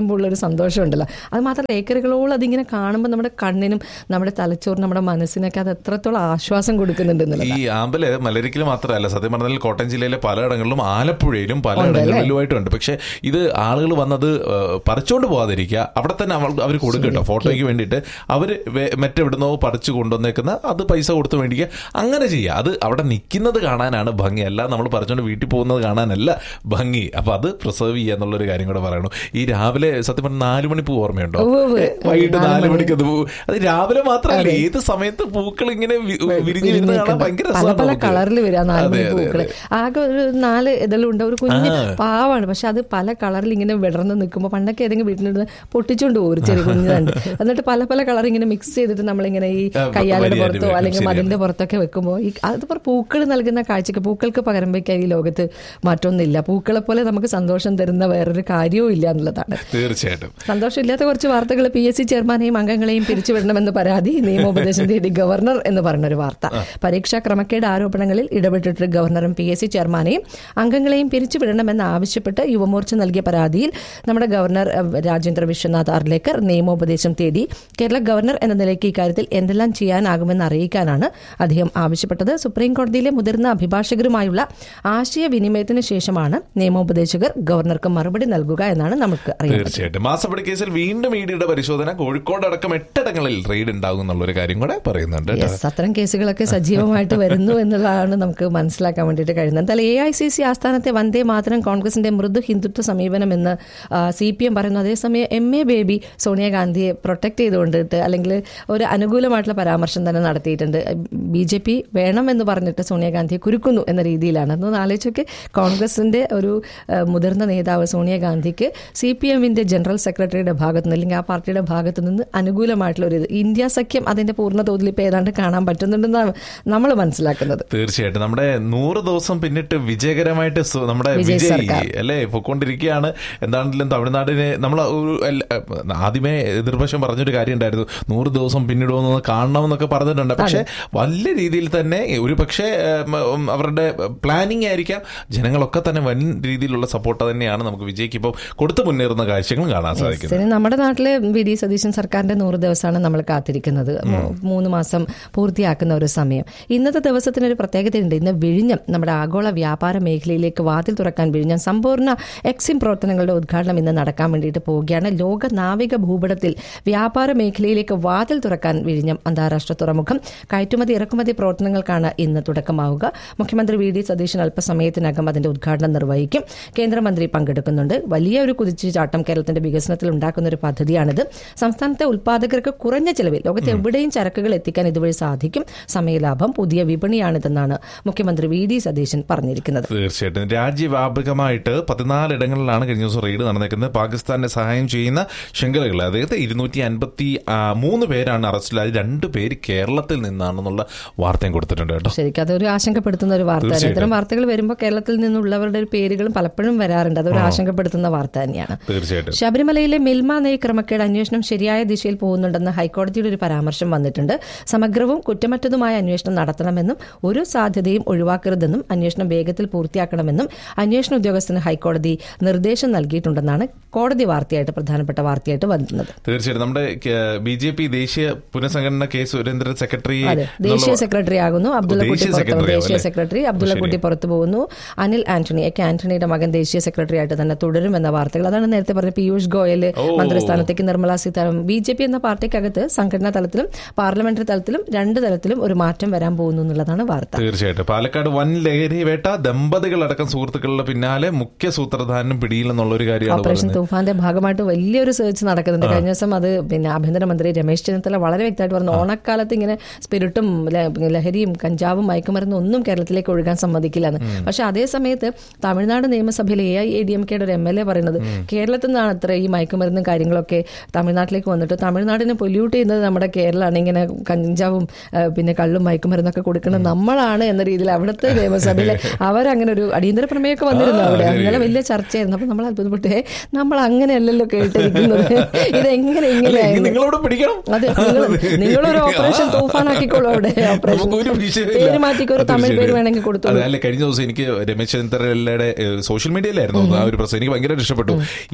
കാണുമ്പോൾ ഉള്ളൊരു സന്തോഷം ഉണ്ടല്ലോ. അത് മാത്രമല്ല ഏക്കറുകളോളം അതിങ്ങനെ കാണുമ്പോൾ നമ്മുടെ കണ്ണിനും നമ്മുടെ തലച്ചോറിനും നമ്മുടെ മനസ്സിനൊക്കെ അത് എത്രത്തോളം ആശ്വാസം കൊടുക്കുന്നുണ്ട്. ഈ ആമ്പല് മലരിക്കൽ മാത്രമല്ല, സത്യം പറഞ്ഞാൽ കോട്ടയം ജില്ലയിലെ പലയിടങ്ങളിലും ആലപ്പുഴയിലും പലയിടങ്ങളിലുമായിട്ടുണ്ട്. പക്ഷെ ഇത് ആളുകൾ വന്നത് പറിച്ചോണ്ട് പോകാതിരിക്കുക, അവിടെ തന്നെ അവർ കൊടുക്കും കേട്ടോ ഫോട്ടോയ്ക്ക് വേണ്ടിയിട്ട്. അവർ മറ്റെവിടുന്നോ പറിച്ചു കൊണ്ടുവന്നേക്കുന്ന അത് പൈസ കൊടുത്ത് മേടിക്കുക, അങ്ങനെ ചെയ്യുക. അത് അവിടെ നിൽക്കുന്നത് കാണാനാണ് ഭംഗി, അല്ല നമ്മൾ പറിച്ചോണ്ട് വീട്ടിൽ പോകുന്നത് കാണാനല്ല ഭംഗി. അപ്പൊ അത് പ്രിസർവ് ചെയ്യുക എന്നുള്ളൊരു കാര്യം കൂടെ പറയണു. ഈ രാവിലെ സത്യം പറഞ്ഞാൽ നാലു മണി പൂ ഓർമ്മയുണ്ടോ? വൈകിട്ട് നാല് മണിക്ക് അത് പൂ. അത് രാവിലെ മാത്രമല്ല, ഏത് സമയത്ത് പൂക്കൾ ഇങ്ങനെ വിരിഞ്ഞു വരുന്ന കാണാൻ ഭയങ്കര പല കളറിൽ വരിക. നാല് മണി പൂക്കള് ആകെ ഒരു നാല് ഇതെല്ലാം ഒരു കുഞ്ഞ് പാവാണ്, പക്ഷെ അത് പല കളറിൽ ഇങ്ങനെ വിടർന്ന് നിൽക്കുമ്പോൾ പണ്ടൊക്കെ ഏതെങ്കിലും വീട്ടിലിരുന്ന് പൊട്ടിച്ചോണ്ട് പോകും ചെറിയ കുഞ്ഞുണ്ട്. എന്നിട്ട് പല പല കളർ ഇങ്ങനെ മിക്സ് ചെയ്തിട്ട് നമ്മളിങ്ങനെ ഈ കയ്യാലയുടെ പുറത്തോ അല്ലെങ്കിൽ മതിലിന്റെ പുറത്തൊക്കെ വെക്കുമ്പോൾ ഈ അതുപോലെ പൂക്കൾ നൽകുന്ന കാഴ്ചക്ക് പൂക്കൾക്ക് പകരം വയ്ക്കാൻ ഈ ലോകത്ത് മറ്റൊന്നില്ല. പൂക്കളെ പോലെ നമുക്ക് സന്തോഷം തരുന്ന വേറൊരു കാര്യവും ഇല്ല എന്നുള്ളതാണ്. തീർച്ചയായിട്ടും സന്തോഷമില്ലാത്ത കുറച്ച് വാർത്തകൾ. പി എസ് സി ചെയർമാനെയും അംഗങ്ങളെയും പിരിച്ചുവിടണമെന്ന് പരാതി, നിയമോപദേശം തേടി ഗവർണർ എന്ന് പറഞ്ഞൊരു വാർത്ത. പരീക്ഷാ ക്രമക്കേട് ആരോപണങ്ങളിൽ ഇടപെട്ടിട്ട് ഗവർണറും പി എസ് സി ചെയർമാനെയും അംഗങ്ങളെയും പിരിച്ചുവിടണമെന്ന് ആവശ്യപ്പെട്ട് യുവമോർച്ച നൽകിയ പരാതിയിൽ നമ്മുടെ ഗവർണർ രാജേന്ദ്ര വിശ്വനാഥ് അർലേക്കർ നിയമോപദേശം തേടി. കേരള ഗവർണർ എന്ന നിലയ്ക്ക് ഇക്കാര്യത്തിൽ എന്തെല്ലാം ചെയ്യാനാകുമെന്ന് അറിയിക്കാനാണ് അദ്ദേഹം ആവശ്യപ്പെട്ടത്. സുപ്രീം കോടതിയിലെ മുതിർന്ന അഭിഭാഷകരുമായുള്ള ആശയവിനിമയത്തിന് ശേഷമാണ് നിയമോപദേശകർ ഗവർണർക്ക് മറുപടി നൽകുക എന്നാണ് നമുക്ക് അറിയാം. തീർച്ചയായിട്ടും മാസപ്പടി കേസിൽ വീണ്ടും ഇഡിയുടെ പരിശോധന, കോഴിക്കോട് അടക്കം എട്ടിടങ്ങളിൽ റെയ്ഡ് ഉണ്ടാകും എന്നുള്ളൊരു കാര്യം കൂടെ പറയുന്നുണ്ട്. അത്തരം കേസുകളൊക്കെ സജീവമായിട്ട് വരുന്നു എന്നുള്ളതാണ് നമുക്ക് മനസ്സിലാക്കാൻ വേണ്ടിയിട്ട് കഴിയുന്നത്. എന്തായാലും A I C C ആസ്ഥാനത്തെ Vande Mataram കോൺഗ്രസിന്റെ മൃദു ഹിന്ദുത്വ സമീപനം എന്ന് സി പി എം പറയുന്നു. അതേസമയം എം എ ബേബി സോണിയാഗാന്ധിയെ പ്രൊട്ടക്ട് ചെയ്തുകൊണ്ടിട്ട് അല്ലെങ്കിൽ ഒരു അനുകൂലമായിട്ടുള്ള പരാമർശം തന്നെ നടത്തിയിട്ടുണ്ട്. ബി ജെ പി വേണമെന്ന് പറഞ്ഞിട്ട് സോണിയാഗാന്ധിയെ കുരുക്കുന്നു എന്ന രീതിയിലാണ്. അതൊന്ന് ആലോചിച്ചൊക്കെ കോൺഗ്രസിന്റെ ഒരു മുതിർന്ന നേതാവ് സോണിയാഗാന്ധിക്ക് സി പി എമ്മിന്റെ ജനറൽ സെക്രട്ടറിയുടെ ഭാഗത്ത് നിന്ന് അല്ലെങ്കിൽ ആ പാർട്ടിയുടെ ഭാഗത്ത് നിന്ന് അനുകൂലമായിട്ടുള്ള ഒരു ഇന്ത്യ സഖ്യം അതിന്റെ പൂർണ്ണ തോതിൽ ഇപ്പം ഏതാണ്ട് കാണാൻ പറ്റുന്നുണ്ടെന്നാണ് നമ്മൾ മനസ്സിലാക്കുന്നത്. തീർച്ചയായിട്ടും നമ്മുടെ നൂറ് ദിവസം പിന്നിട്ട് വിജയകരമായിട്ട് നമ്മുടെ വിജയ് അല്ലേ പൊയ്ക്കൊണ്ടിരിക്കുകയാണ്. എന്താണെങ്കിലും തമിഴ്നാടിനെ നമ്മൾ ഒരു ആദ്യമേ എതിർപക്ഷം പറഞ്ഞൊരു കാര്യം ഉണ്ടായിരുന്നു, നൂറ് ദിവസം പിന്നിടുമെന്ന് കാണണമെന്നൊക്കെ പറഞ്ഞിട്ടുണ്ട്. പക്ഷെ വലിയ രീതിയിൽ തന്നെ ഒരു പക്ഷേ അവരുടെ പ്ലാനിങ് ആയിരിക്കാം, ജനങ്ങളൊക്കെ തന്നെ വൻ രീതിയിലുള്ള സപ്പോർട്ട് തന്നെയാണ് നമുക്ക് വിജയ്ക്ക് ഇപ്പോൾ കൊടുത്തു മുന്നേറുന്ന കാഴ്ചകളും കാണാൻ സാധിക്കുന്നത്. നമ്മുടെ നാട്ടിലെ വി ഡി സതീശൻ സർക്കാരിന്റെ നൂറ് ദിവസമാണ് നമ്മൾ കാത്തിരിക്കുന്നത്. മൂന്ന് മാസം പൂർത്തിയാക്കുന്ന ഒരു സമയം. ഇന്നത്തെ ദിവസത്തിനൊരു പ്രത്യേകതയുണ്ട്. ഇന്ന് വിഴിഞ്ഞം നമ്മുടെ ആഗോള വ്യാപാര മേഖലയിലേക്ക് വാതിൽ തുറക്കാൻ വിഴിഞ്ഞം സമ്പൂർണ്ണ എക്സിം പ്രവർത്തനങ്ങളുടെ ഉദ്ഘാടനം ഇന്ന് നടക്കാൻ വേണ്ടിയിട്ട് പോവുകയാണ്. ലോക നാവിക ഭൂപടത്തിൽ വ്യാപാര മേഖലയിലേക്ക് വാതിൽ തുറക്കാൻ വിഴിഞ്ഞം അന്താരാഷ്ട്ര തുറമുഖം കയറ്റുമതി ഇറക്കുമതി പ്രവർത്തനങ്ങൾക്കാണ് ഇന്ന് തുടക്കമാവുക. മുഖ്യമന്ത്രി വി ഡി സതീശൻ അല്പസമയത്തിനകം അതിന്റെ ഉദ്ഘാടനം നിർവഹിക്കും. കേന്ദ്രമന്ത്രി പങ്കെടുക്കുന്നുണ്ട്. വലിയ ഒരു കുതിച്ചുചാട്ടം കേരളത്തിന്റെ വികസനത്തിൽ ഉണ്ടാക്കുന്ന ഒരു പദ്ധതിയാണിത്. സംസ്ഥാനത്തെ ഉൽപ്പാദകർക്ക് കുറഞ്ഞ ചെലവിൽ ലോകത്ത് എവിടെയും ചരക്കുകൾ എത്തിക്കാൻ ഇതുവഴി സാധിക്കും. സമയലാഭം, പുതിയ വിപണിയാണിതെന്നാണ് മുഖ്യമന്ത്രി വി ഡി സതീശൻ പറഞ്ഞിരിക്കുന്നത്. തീർച്ചയായിട്ടും രാജ്യവ്യാപകമായിട്ട് പതിനാലിടങ്ങളിലാണ് കഴിഞ്ഞ ദിവസം റെയ്ഡ് നടന്നിരിക്കുന്നത്. പാകിസ്ഥാനെ സഹായം ചെയ്യുന്ന ശൃംഖലകൾ അദ്ദേഹത്തെ ഇരുന്നൂറ്റി അൻപത്തി മൂന്ന് പേരാണ് അറസ്റ്റിലായത്. രണ്ടു പേര് കേരളത്തിൽ നിന്നാണെന്നുള്ള വാർത്തയും കൊടുത്തിട്ടുണ്ട് കേട്ടോ. ശരിക്കും അതൊരു ആശങ്കപ്പെടുത്തുന്ന ഒരു വാർത്തയാണ്. ഇത്തരം വാർത്തകൾ വരുമ്പോൾ കേരളത്തിൽ നിന്നുള്ളവരുടെ പേരുകളും പലപ്പോഴും വരാറുണ്ട്. അതൊരു ആശങ്കപ്പെടുത്തുന്ന വാർത്ത തന്നെയാണ്. തീർച്ചയായിട്ടും ശബരിമലയിലെ മിൽമ നെയ് ക്രമക്കേട് അന്വേഷണം ശരിയായ ദിശയിൽ പോകുന്നുണ്ടെന്ന് ഹൈക്കോടതിയുടെ ഒരു പരാമർശം വന്നിട്ടുണ്ട്. സമഗ്രവും കുറ്റമറ്റതുമായ അന്വേഷണം നടത്തണമെന്നും ഒരു സാധ്യതയും ഒഴിവാക്കരുതെന്നും അന്വേഷണം വേഗത്തിൽ പൂർത്തിയാക്കണമെന്നും അന്വേഷണ ഉദ്യോഗസ്ഥന് ഹൈക്കോടതി നിർദ്ദേശം നൽകിയിട്ടുണ്ടെന്നാണ് കോടതി വാർത്തയായിട്ട് പ്രധാനപ്പെട്ട വാർത്തയായിട്ട് വന്നത്. തീർച്ചയായിട്ടും നമ്മുടെ ബി ജെ പി ദേശീയ പുനഃസംഘടന കെ സുരേന്ദ്രൻ സെക്രട്ടറി ദേശീയ സെക്രട്ടറി ആകുന്നു. അബ്ദുള്ളക്കുട്ടി പുറത്തു ദേശീയ സെക്രട്ടറി അബ്ദുള്ളക്കുട്ടി പുറത്തു പോകുന്നു. അനിൽ ആന്റണി എ കെ ആന്റണിയുടെ മകൻ ദേശീയ സെക്രട്ടറി ആയിട്ട് തന്നെ തുടരുമെന്ന വാർത്തകൾ. അതാണ് നേരത്തെ പറഞ്ഞ Piyush Goyal മന്ത്രിസ്ഥാനത്തേക്ക് Nirmala Sitharaman. B J P എന്ന പാർട്ടിക്കകത്ത് സംഘടനാ തലത്തിലും പാർലമെന്ററി തലത്തിലും രണ്ട് തലത്തിലും ഒരു മാറ്റം വരാൻ പോകുന്നു എന്നുള്ളതാണ് വാർത്ത. തീർച്ചയായിട്ടും പാലക്കാട് വൻ ലഹരി വേട്ട, ദമ്പതികളടക്കം സുഹൃത്തുക്കളുടെ പിന്നാലെ മുഖ്യ സൂത്രധാരനും പിടിയിലെന്നുള്ള ഒരു കാര്യമാണ്. ഓപ്പറേഷൻ തൂഫാന്റെ ഭാഗമായിട്ട് വലിയൊരു സെർച്ച് നടക്കുന്നുണ്ട്. കഴിഞ്ഞ ദിവസം അത് പിന്നെ ആഭ്യന്തരമന്ത്രി രമേശ് ചെന്നിത്തല വളരെ വ്യക്തമായിട്ട് പറഞ്ഞു, ഓണക്കാലത്ത് ഇങ്ങനെ സ്പിരിറ്റും ലഹരിയും കഞ്ചാവും മയക്കുമരുന്നും ഒന്നും കേരളത്തിലേക്ക് ഒഴുകാൻ സമ്മതിക്കില്ലെന്ന്. പക്ഷെ അതേ സമയത്ത് തമിഴ്നാട് നിയമസഭയിലെ A I A D M കെയുടെ ഒരു എം എൽ എ പറയുന്നത് കേരളത്തിൽ നിന്നാണ് അത്ര ഈ മയക്കുമരുന്നും കാര്യങ്ങളൊക്കെ തമിഴ്നാട്ടിലേക്ക് വന്നിട്ട് തമിഴ്നാടിനെ പൊല്യൂട്ട് ചെയ്യുന്നത് നമ്മുടെ കേരളമാണ്. ഇങ്ങനെ കഞ്ചാവും പിന്നെ കള്ളും മയക്കുമരുന്നൊക്കെ കൊടുക്കുന്നത് നമ്മളാണ് എന്ന രീതിയിൽ അവിടുത്തെ നിയമസഭയിൽ അവരങ്ങനെ ഒരു അടിയന്തര പ്രമേയമൊക്കെ വന്നിരുന്നു. അവിടെ അങ്ങനെ വലിയ ചർച്ചയായിരുന്നു. അപ്പൊ നമ്മൾ അത്ഭുതപ്പെട്ടേ, നമ്മൾ അങ്ങനെയല്ലല്ലോ കേട്ടിരിക്കുന്നത്, ഇതെങ്ങനെ ഇങ്ങനെയായിരുന്നു. അതെ, നിങ്ങളൊരു ഓപ്പറേഷൻ തൂഫാനാക്കിക്കോളൂ. അവിടെ ഓപ്പറേഷൻ പേര് മാറ്റിക്കോ, ഒരു തമിഴ് പേര് വേണമെങ്കിൽ കൊടുത്തു. അല്ല, കഴിഞ്ഞ ദിവസം എനിക്ക് രമേശ് ചെന്നിത്തലയുടെ സോഷ്യൽ മീഡിയയിലായിരുന്നു ആ ഒരു പ്രശ്നം, എനിക്ക് ഭയങ്കര ഇഷ്ടപ്പെട്ടു. ഇത്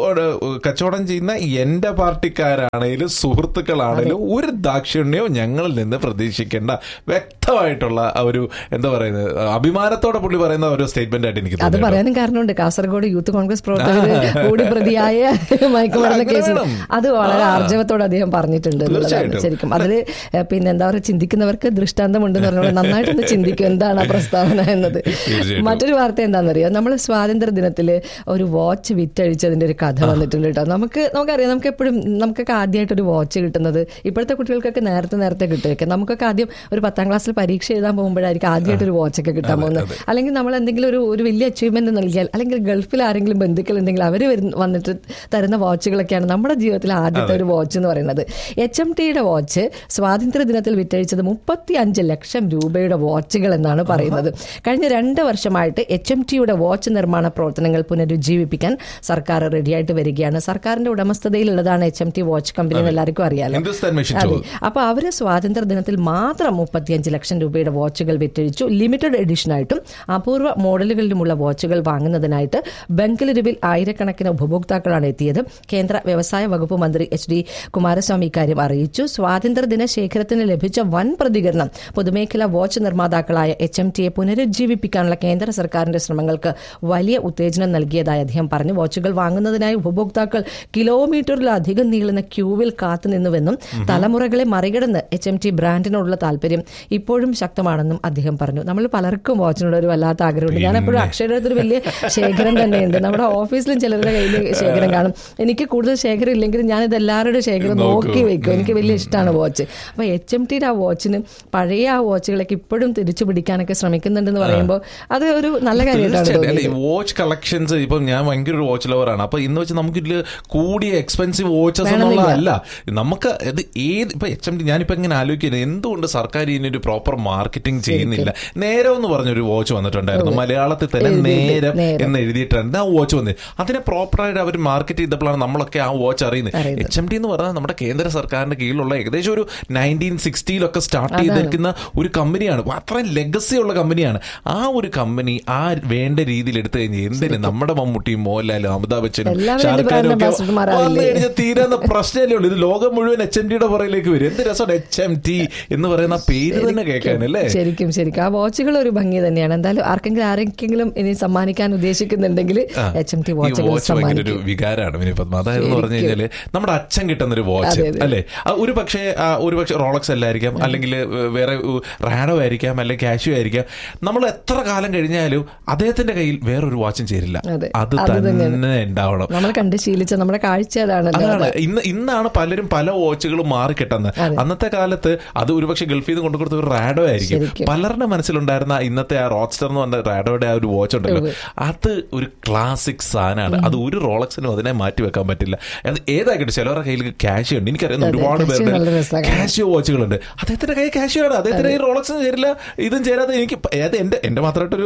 കച്ചവടം ചെയ്യുന്ന എന്റെ പാർട്ടിക്കാരാണേലും സുഹൃത്തുക്കളാണേലും ഒരു ദാക്ഷിണ്യവും ഞങ്ങളിൽ നിന്ന് പ്രതീക്ഷിക്കേണ്ട വ്യക്തമായിട്ടുള്ള ഒരു എന്താ പറയുന്നത് അഭിമാനത്തോടെ പുള്ളി പറയുന്ന ഒരു സ്റ്റേറ്റ്മെന്റ് ആയിട്ട് എനിക്ക് അത് പറയാനും കാരണമുണ്ട്. കാസർഗോഡ് യൂത്ത് കോൺഗ്രസ് പ്രവർത്തകർ കൂടി പ്രതിയായ മയക്കുമരുന്ന് കേസിൽ അത് വളരെ ആർജവത്തോടെ അദ്ദേഹം പറഞ്ഞിട്ടുണ്ട് എന്നുള്ളതാണ് ശരിക്കും. അതിൽ പിന്നെ എന്താ പറയുക, ചിന്തിക്കുന്നവർക്ക് ദൃഷ്ടാന്തമുണ്ടെന്ന് പറഞ്ഞാൽ നന്നായിട്ടൊന്ന് ചിന്തിക്കും എന്താണ് ആ പ്രസ്താവന എന്നത്. മറ്റൊരു വാർത്ത എന്താണെന്നറിയാം, നമ്മൾ സ്വാതന്ത്ര്യ ദിനത്തിൽ ഒരു വാച്ച് വിറ്റഴിച്ചതിന്റെ ഒരു കഥ വന്നിട്ടുണ്ട് കേട്ടോ. നമുക്ക് നമുക്കറിയാം, നമുക്ക് എപ്പോഴും നമുക്കൊക്കെ ആദ്യമായിട്ട് ഒരു വാച്ച് കിട്ടുന്നത് ഇപ്പോഴത്തെ കുട്ടികൾക്കൊക്കെ നേരത്തെ നേരത്തെ കിട്ടുമൊക്കെ. നമുക്കൊക്കെ ആദ്യം ഒരു പത്താം ക്ലാസ്സിൽ പരീക്ഷ എഴുതാൻ പോകുമ്പോഴായിരിക്കും ആദ്യമായിട്ട് ഒരു വാച്ചൊക്കെ കിട്ടാൻ പോകുന്നത്. അല്ലെങ്കിൽ നമ്മൾ എന്തെങ്കിലും ഒരു ഒരു വലിയ അച്ചീവ്മെന്റ് നൽകിയാൽ, അല്ലെങ്കിൽ ഗൾഫിൽ ആരെങ്കിലും ബന്ധുക്കൾ ഉണ്ടെങ്കിൽ അവർ വന്നിട്ട് തരുന്ന വാച്ചുകളൊക്കെയാണ് നമ്മുടെ ജീവിതത്തിൽ ആദ്യത്തെ ഒരു വാച്ച് എന്ന് പറയുന്നത്. എച്ച് എം ടിയുടെ വാച്ച് സ്വാതന്ത്ര്യ ദിനത്തിൽ വിറ്റഴിച്ചത് മുപ്പത്തി അഞ്ച് ലക്ഷം രൂപയുടെ വാച്ചുകൾ എന്നാണ് പറയുന്നത്. കഴിഞ്ഞ രണ്ട് വർഷമായിട്ട് എച്ച് എം ടിയുടെ വാച്ച് നിർമ്മാണ പ്രവർത്തനങ്ങൾ പുനരുജ്ജീവിപ്പിക്കാൻ സർക്കാർ റെഡിയായിട്ട് വരികയാണ്. സർക്കാരിന്റെ ഉടമസ്ഥതയിലുള്ളതാണ് H M T watch company എന്ന് എല്ലാവർക്കും അറിയാലോ. അപ്പൊ അവര് സ്വാതന്ത്ര്യ ദിനത്തിൽ മാത്രം മുപ്പത്തിയഞ്ച് ലക്ഷം രൂപയുടെ വാച്ചുകൾ വിറ്റഴിച്ചു. ലിമിറ്റഡ് എഡിഷനായിട്ടും അപൂർവ മോഡലുകളിലുമുള്ള വാച്ചുകൾ വാങ്ങുന്നതിനായിട്ട് ബംഗളൂരുവിൽ ആയിരക്കണക്കിന് ഉപഭോക്താക്കളാണ് എത്തിയത്. കേന്ദ്ര വ്യവസായ വകുപ്പ് മന്ത്രി എച്ച് ഡി കുമാരസ്വാമി ഇക്കാര്യം അറിയിച്ചു. സ്വാതന്ത്ര്യദിന ശേഖരത്തിന് ലഭിച്ച വൻ പ്രതികരണം പൊതുമേഖലാ വാച്ച് നിർമ്മാതാക്കളായ എച്ച് എം ടിയെ പുനരുജ്ജീവിപ്പിക്കാനുള്ള കേന്ദ്ര സർക്കാരിന്റെ ശ്രമങ്ങൾക്ക് വലിയ ഉത്തേജനം നൽകിയതായി അദ്ദേഹം പറഞ്ഞു. വാച്ചുകൾ വാങ്ങുന്നതിനായി ഉപഭോക്താക്കൾ കിലോമീറ്ററിലധികം നീളുന്ന ക്യൂവിൽ കാത്തുനിന്നുവെന്നും തലമുറകളെ മറികടന്ന് എച്ച് എം ടി ബ്രാൻഡിനോടുള്ള താല്പര്യം ഇപ്പോഴും ശക്തമാണെന്നും അദ്ദേഹം പറഞ്ഞു. നമ്മൾ പലർക്കും വാച്ചിനോട് ഒരു വല്ലാത്ത ആഗ്രഹമുണ്ട്. ഞാൻ എപ്പോഴും അക്ഷയുടെ അടുത്തൊരു വലിയ ശേഖരം തന്നെയുണ്ട്. നമ്മുടെ ഓഫീസിലും ചിലരുടെ കയ്യിൽ ശേഖരം കാണും. എനിക്ക് കൂടുതൽ ശേഖരം ഇല്ലെങ്കിലും ഞാനിത് എല്ലാവരുടെ ശേഖരം നോക്കി വെക്കും. എനിക്ക് വലിയ ഇഷ്ടമാണ് വാച്ച്. അപ്പൊ എച്ച് എം ടിയുടെ ആ വാച്ചിന് പഴയ ആ വാച്ചുകളൊക്കെ ഇപ്പോഴും തിരിച്ചു പിടിക്കാനൊക്കെ ശ്രമിക്കുന്നുണ്ടെന്ന് പറയുമ്പോൾ അത് ഒരു നല്ല കാര്യമായിട്ടാണ്. വാച്ച് കളക്ഷൻസ് ഇപ്പം ഞാൻ ഭയങ്കര ഒരു വാച്ച് ലവറാണ്. അപ്പൊ ഇന്ന് വെച്ച് നമുക്ക് ഇതിൽ കൂടിയ എക്സ്പെൻസീവ് വാച്ചസ് എന്നുള്ളതല്ല നമുക്ക് ഇത് ഏത് ഇപ്പൊ എച്ച് എം ടി ഞാനിപ്പോ ഇങ്ങനെ ആലോചിക്കുന്നത് എന്തുകൊണ്ട് സർക്കാർ ഇതിനൊരു പ്രോപ്പർ മാർക്കറ്റിംഗ് ചെയ്യുന്നില്ല. നേരം എന്ന് പറഞ്ഞൊരു വാച്ച് വന്നിട്ടുണ്ടായിരുന്നു മലയാളത്തിൽ തന്നെ, നേരം എന്ന് എഴുതിയിട്ടുണ്ട് ആ വാച്ച് വന്നത്. അതിനെ പ്രോപ്പറായിട്ട് അവർ മാർക്കറ്റ് ചെയ്തപ്പോഴാണ് നമ്മളൊക്കെ ആ വാച്ച് അറിയുന്നത്. എച്ച് എം ടി എന്ന് പറഞ്ഞാൽ നമ്മുടെ കേന്ദ്ര സർക്കാരിന്റെ കീഴിലുള്ള ഏകദേശം ഒരു നയൻറ്റീൻ സിക്സ്റ്റിയിലൊക്കെ സ്റ്റാർട്ട് ചെയ്തിരിക്കുന്ന ഒരു കമ്പനിയാണ്. അത്രയും ലെഗസി ഉള്ള കമ്പനിയാണ്. ആ ഒരു കമ്പനി ആ വേണ്ട രീതിയിൽ എടുത്തു കഴിഞ്ഞാൽ എന്തിന് നമ്മുടെ മമ്മൂട്ടിയും മോഹൻലാലും അമിതാഭ് ബച്ചനും ഷാറുഖ് ഖാനും ഒക്കെ വന്നു കഴിഞ്ഞാൽ തീരാന്ന പ്രശ്നമല്ലേ ഉള്ളൂ. ഇത് ലോകം മുഴുവൻ എച്ച് എം ടിയുടെ പുറയിലേക്ക് വരും. എന്ത് രസമാണ് എച്ച് എം ടി എന്ന് പറയുന്ന പേര് തന്നെ കേൾക്കാനല്ലേ. ശരിക്കും ശരിക്കും ആ വാച്ചുകൾ ഒരു ഭംഗി തന്നെയാണ്. എന്തായാലും ആർക്കെങ്കിലും ആരെങ്കിലും ഇനി സമ്മാനിക്കാൻ ഉദ്ദേശിക്കുന്നുണ്ടെങ്കിൽ എച്ച് എം ടി വാച്ച് ഭയങ്കര ഒരു വികാരമാണ് വിനിപത്മ. അതായത് പറഞ്ഞു കഴിഞ്ഞാല് നമ്മുടെ അച്ഛൻ കിട്ടുന്ന ഒരു വാച്ച് അല്ലേ. ഒരു പക്ഷേ ഒരു പക്ഷേ റോളക്സ് അല്ലായിരിക്കാം, അല്ലെങ്കിൽ വേറെ റാഡോ ആയിരിക്കാം, അല്ലെങ്കിൽ കാഷ്യൂ ആയിരിക്കാം. നമ്മൾ എത്ര കാലം കഴിഞ്ഞാലും അദ്ദേഹത്തിന്റെ കയ്യിൽ വേറൊരു വാച്ചും ചേരില്ല. അത് തന്നെ ഉണ്ടാവണം. നമ്മൾ കണ്ട് ശീലിച്ച നമ്മുടെ കാഴ്ച അതാണ്. ഇന്ന് ഇന്നാണ് പലരും പല വാച്ചുകളും മാറിക്കിട്ടുന്നത്. അന്നത്തെ കാലത്ത് അത് ഒരുപക്ഷെ ഗൾഫിൽ നിന്ന് കൊണ്ടുകൊടുത്ത ഒരു റാഡോ ആയിരിക്കും. പലരുടെ മനസ്സിലുണ്ടായിരുന്ന ഇന്നത്തെ ആ റോഡ്സ്റ്റർ എന്ന് പറഞ്ഞ റാഡോയുടെ ആ ഒരു വാച്ച് ഉണ്ടല്ലോ, അത് ഒരു ക്ലാസിക് സാധനമാണ്. അത് ഒരു റോളക്സിനും അതിനെ മാറ്റി വെക്കാൻ പറ്റില്ല. അത് ഏതായിക്കട്ടെ, ചിലവരുടെ കയ്യിൽ കാഷ്യൂ ഉണ്ട്. എനിക്കറിയാവുന്ന ഒരുപാട് പേരുടെ കാഷ്യൂ വാച്ചുകളുണ്ട്. അദ്ദേഹത്തിന്റെ കയ്യിൽ കാഷ്യൂ ആണ്, അദ്ദേഹത്തിന്റെ കയ്യിൽ റോളക്സിന് ചേരില്ല, ഇതും ചേരാതെ. എനിക്ക് എന്റെ എന്റെ മാത്രമായിട്ടൊരു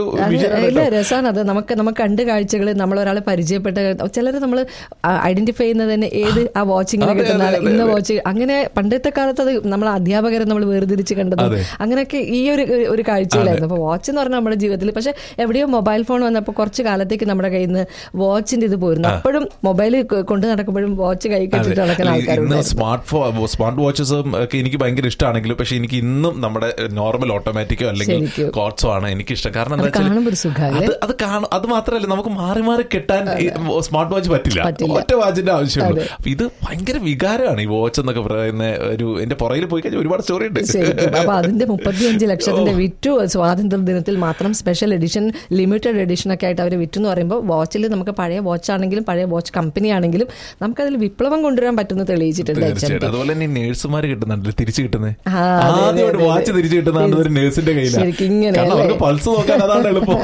രസമാണ് അത്. നമുക്ക് നമുക്ക് കണ്ട് കാഴ്ചകൾ നമ്മൾ ഒരാളെ പരിചയപ്പെട്ട ചിലർ നമ്മൾ ഐഡന്റിഫൈ ചെയ്യുന്നത് തന്നെ ഏത് ആ വാച്ചിങ്ങിനെ കിട്ടുന്ന ഇന്ന വാച്ച്. അങ്ങനെ പണ്ടത്തെ കാലത്ത് അത് നമ്മൾ അധ്യാപകരെ നമ്മൾ വേർതിരിച്ച് കണ്ടത് അങ്ങനെയൊക്കെ ഈ ഒരു ഒരു കാഴ്ചയിലായിരുന്നു. അപ്പൊ വാച്ച് എന്ന് പറഞ്ഞാൽ നമ്മുടെ ജീവിതത്തിൽ, പക്ഷെ എവിടെയോ മൊബൈൽ ഫോൺ വന്നപ്പോൾ കുറച്ച് കാലത്തേക്ക് നമ്മുടെ കയ്യിൽ നിന്ന് വാച്ചിന്റെ ഇത് പോയിരുന്നു. അപ്പോഴും മൊബൈൽ കൊണ്ട് നടക്കുമ്പോഴും വാച്ച് കൈ കെട്ടിട്ട് നടക്കുന്ന ആൾക്കാരുണ്ട്. സ്മാർട്ട് ഫോൺ സ്മാർട്ട് വാച്ചസും ഒക്കെ എനിക്ക് ഭയങ്കര ഇഷ്ടമാണെങ്കിലും പക്ഷെ എനിക്ക് ഇന്നും നമ്മുടെ നോർമൽ ഓട്ടോമാറ്റിക്കോ അല്ലെങ്കിൽ കോട്സോ ആണ് എനിക്കിഷ്ടം. കാരണം എന്താ വെച്ചാൽ അത് കാണും. അത് മാത്രമല്ല നമുക്ക് മാറി മാറി കെട്ടാൻ സ്മാർട്ട് വാച്ച് പറ്റില്ല, ഒറ്റ വാച്ചിന്റെ ആവശ്യമുള്ളൂ. ഇത് ഭയങ്കര വികാരമാണ് ഈ വാച്ച് എന്നൊക്കെ പറയുന്ന ഒരു. എന്റെ പുറകിൽ പോയി കഴിഞ്ഞാൽ ഒരുപാട് സ്റ്റോറി ഉണ്ട്. അപ്പൊ അതിന്റെ മുപ്പത്തിയഞ്ച് ലക്ഷത്തിന്റെ വിറ്റു സ്വാതന്ത്ര്യ ദിനത്തിൽ മാത്രം. സ്പെഷ്യൽ എഡിഷൻ, ലിമിറ്റഡ് എഡിഷൻ ഒക്കെ ആയിട്ട് അവർ വിറ്റു എന്ന് പറയുമ്പോൾ വാച്ചിൽ നമുക്ക് പഴയ വാച്ച് ആണെങ്കിലും പഴയ വാച്ച് കമ്പനി ആണെങ്കിലും നമുക്കതിൽ വിപ്ലവം കൊണ്ടുവരാൻ പറ്റുന്ന തെളിയിച്ചിട്ടുണ്ട്. അതുപോലെ തന്നെ നേഴ്സുമാർ കിട്ടുന്നുണ്ട് തിരിച്ചു കിട്ടുന്നത്. ആദ്യമായിട്ട് വാച്ച് തിരിച്ചു കിട്ടുന്നതാണ് ഒരു നേഴ്സിന്റെ കയ്യിലാണ്. പൾസ് നോക്കാൻ അതാണ് എളുപ്പം.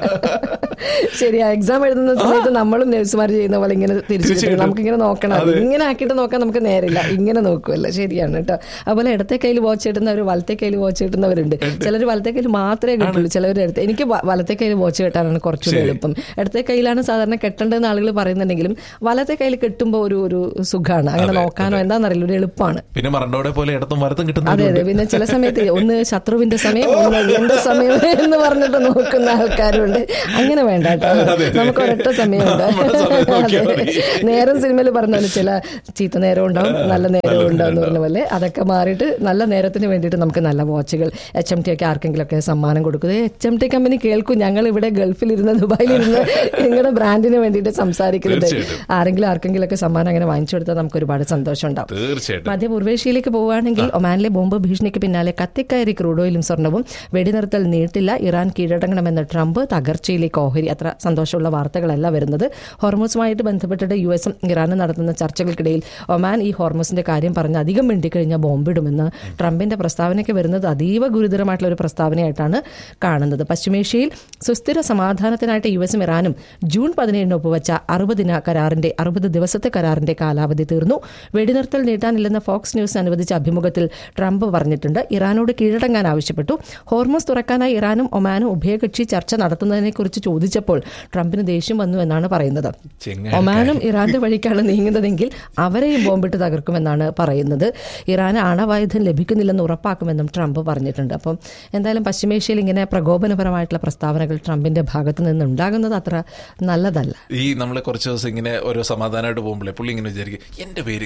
ശരിയാ, എക്സാം എഴുതുന്ന സമയത്ത് നമ്മളും നഴ്സുമാർ ചെയ്യുന്ന പോലെ ഇങ്ങനെ തിരിച്ചു നമുക്കിങ്ങനെ നോക്കണം. ഇങ്ങനെ ആക്കിയിട്ട് നോക്കാൻ നമുക്ക് നേരില്ല, ഇങ്ങനെ നോക്കുമല്ലോ. ശരിയാണ് കേട്ടോ. അതുപോലെ ഇടത്തെ കയ്യിൽ വാച്ച് കിട്ടുന്നവർ, വലത്തെ കയ്യിൽ വാച്ച് കിട്ടുന്നവരുണ്ട്. ചിലർ വലത്തെ കയ്യിൽ മാത്രമേ കിട്ടുള്ളൂ, ചിലവർ എടുത്ത്. എനിക്ക് വലത്തെ കയ്യിൽ വാച്ച് കെട്ടാനാണ് കുറച്ചുകൂടി എളുപ്പം. ഇടത്തെ കയ്യിലാണ് സാധാരണ കെട്ടേണ്ടതെന്ന് ആളുകൾ പറയുന്നുണ്ടെങ്കിലും വലത്തെ കയ്യിൽ കെട്ടുമ്പോൾ ഒരു ഒരു സുഖമാണ്. അങ്ങനെ നോക്കാനോ എന്താണെന്നറിയില്ല, ഒരു എളുപ്പമാണ്. പിന്നെ മറണ്ടോടെ പോലെ ഇടത്തും വലത്തും കിട്ടും. അതെ അതെ. പിന്നെ ചില സമയത്ത് ഒന്ന് ശത്രുവിന്റെ സമയം, ഒന്ന് എന്റെ സമയം എന്ന് പറഞ്ഞിട്ട് നോക്കുന്ന ആൾക്കാരുണ്ട്. അങ്ങനെ വേണ്ട കേട്ടോ, നമുക്ക് ഒരൊറ്റ സമയമുണ്ട്. നോക്കിയാൽ മതി. നേരം സിനിമയിൽ പറഞ്ഞാൽ ചില ചീത്ത നേരം ഉണ്ടാവും, നല്ല നേരവും ഉണ്ടാവും എന്ന് പറഞ്ഞ പോലെ അതൊക്കെ മാറിയിട്ട് നല്ല നേരത്തിന് വേണ്ടിയിട്ട് നമുക്ക് നല്ല വാച്ചുകൾ എച്ച് എം ടി ഒക്കെ ആർക്കെങ്കിലും ഒക്കെ സമ്മാനം കൊടുക്കുന്നത്. എച്ച് എം ടി കമ്പനി കേൾക്കും, ഞങ്ങൾ ഇവിടെ ഗൾഫിലിരുന്ന് ദുബായിലിരുന്ന് നിങ്ങളുടെ ബ്രാൻഡിന് വേണ്ടിയിട്ട് സംസാരിക്കുന്നത്. ആരെങ്കിലും ആർക്കെങ്കിലും ഒക്കെ സമ്മാനം അങ്ങനെ വാങ്ങിച്ചു കൊടുത്താൽ നമുക്ക് ഒരുപാട് സന്തോഷം ഉണ്ടാവും. മധ്യപൂർവേഷ്യയിലേക്ക് പോവുകയാണെങ്കിൽ ഒമാനിലെ ബോംബ് ഭീഷണിക്ക് പിന്നാലെ കത്തിക്കയറി ക്രൂഡ് ഓയിലും സ്വർണ്ണവും, വെടിനിർത്തൽ നീട്ടില്ല, ഇറാൻ കീഴടങ്ങണമെന്ന് ട്രംപ്, തകർച്ചയിലേക്ക് ഓഹരി. അത്ര സന്തോഷമുള്ള വാർത്തകളല്ല വരുന്നത്. ഹോർമൂസുമായിട്ട് ബന്ധപ്പെട്ടിട്ട് യു എസും ഇറാനും നടത്തുന്ന ചർച്ചകൾക്കിടയിൽ ഒമാൻ ഈ ഹോർമൂസിന്റെ കാര്യം പറഞ്ഞ് അധികം മിണ്ടിക്കഴിഞ്ഞാൽ ബോംബിടുമെന്ന് ട്രംപിന്റെ പ്രസ്താവനയ്ക്ക് വരുന്നത് അതീവ ഗുരുതരമായിട്ടുള്ള ഒരു പ്രസ്താവനയായിട്ടാണ് കാണുന്നത്. പശ്ചിമേഷ്യയിൽ സുസ്ഥിര സമാധാനത്തിനായിട്ട് യു എസും ഇറാനും ജൂൺ പതിനേഴിന് ഒപ്പുവച്ച അറുപതിന കരാറിന്റെ അറുപത് ദിവസത്തെ കരാറിന്റെ കാലാവധി തീർന്നു. വെടിനിർത്തൽ നീട്ടാനില്ലെന്ന ഫോക്സ് ന്യൂസ് അനുവദിച്ച അഭിമുഖത്തിൽ ട്രംപ് പറഞ്ഞിട്ടുണ്ട്. ഇറാനോട് കീഴടങ്ങാൻ ആവശ്യപ്പെട്ടു. ഹോർമൂസ് തുറക്കാനായി ഇറാനും ഒമാനും ഉഭയകക്ഷി ചർച്ച നടത്തുന്നതിനെ കുറിച്ച് ചോദിച്ചപ്പോൾ ട്രംപിന് ദേഷ്യം വന്നു എന്നാണ് പറയുന്നത്. ഒമാനും ഇറാന്റെ വഴിക്കാണ് നീങ്ങുന്നതെങ്കിൽ അവരെയും ബോംബിട്ട് തകർക്കുമെന്നാണ് പറയുന്നത്. ഇറാന് ആണവായുധം ലഭിക്കുന്നില്ലെന്ന് ഉറപ്പാക്കുമെന്നും ട്രംപ് പറഞ്ഞിട്ടുണ്ട്. അപ്പം എന്തായാലും പശ്ചിമേഷ്യയിൽ ഇങ്ങനെ പ്രകോപനപരമായിട്ടുള്ള പ്രസ്താവനകൾ ട്രംപിന്റെ ഭാഗത്ത് നിന്നുണ്ടാകുന്നത് അത്ര നല്ലതല്ല. ഈ നമ്മൾ കുറച്ച് ദിവസം ഇങ്ങനെ ഓരോ സമാധാനമായിട്ട് പോകുമ്പോഴേ പുള്ളി ഇങ്ങനെ വിചാരിക്കും എന്റെ പേര്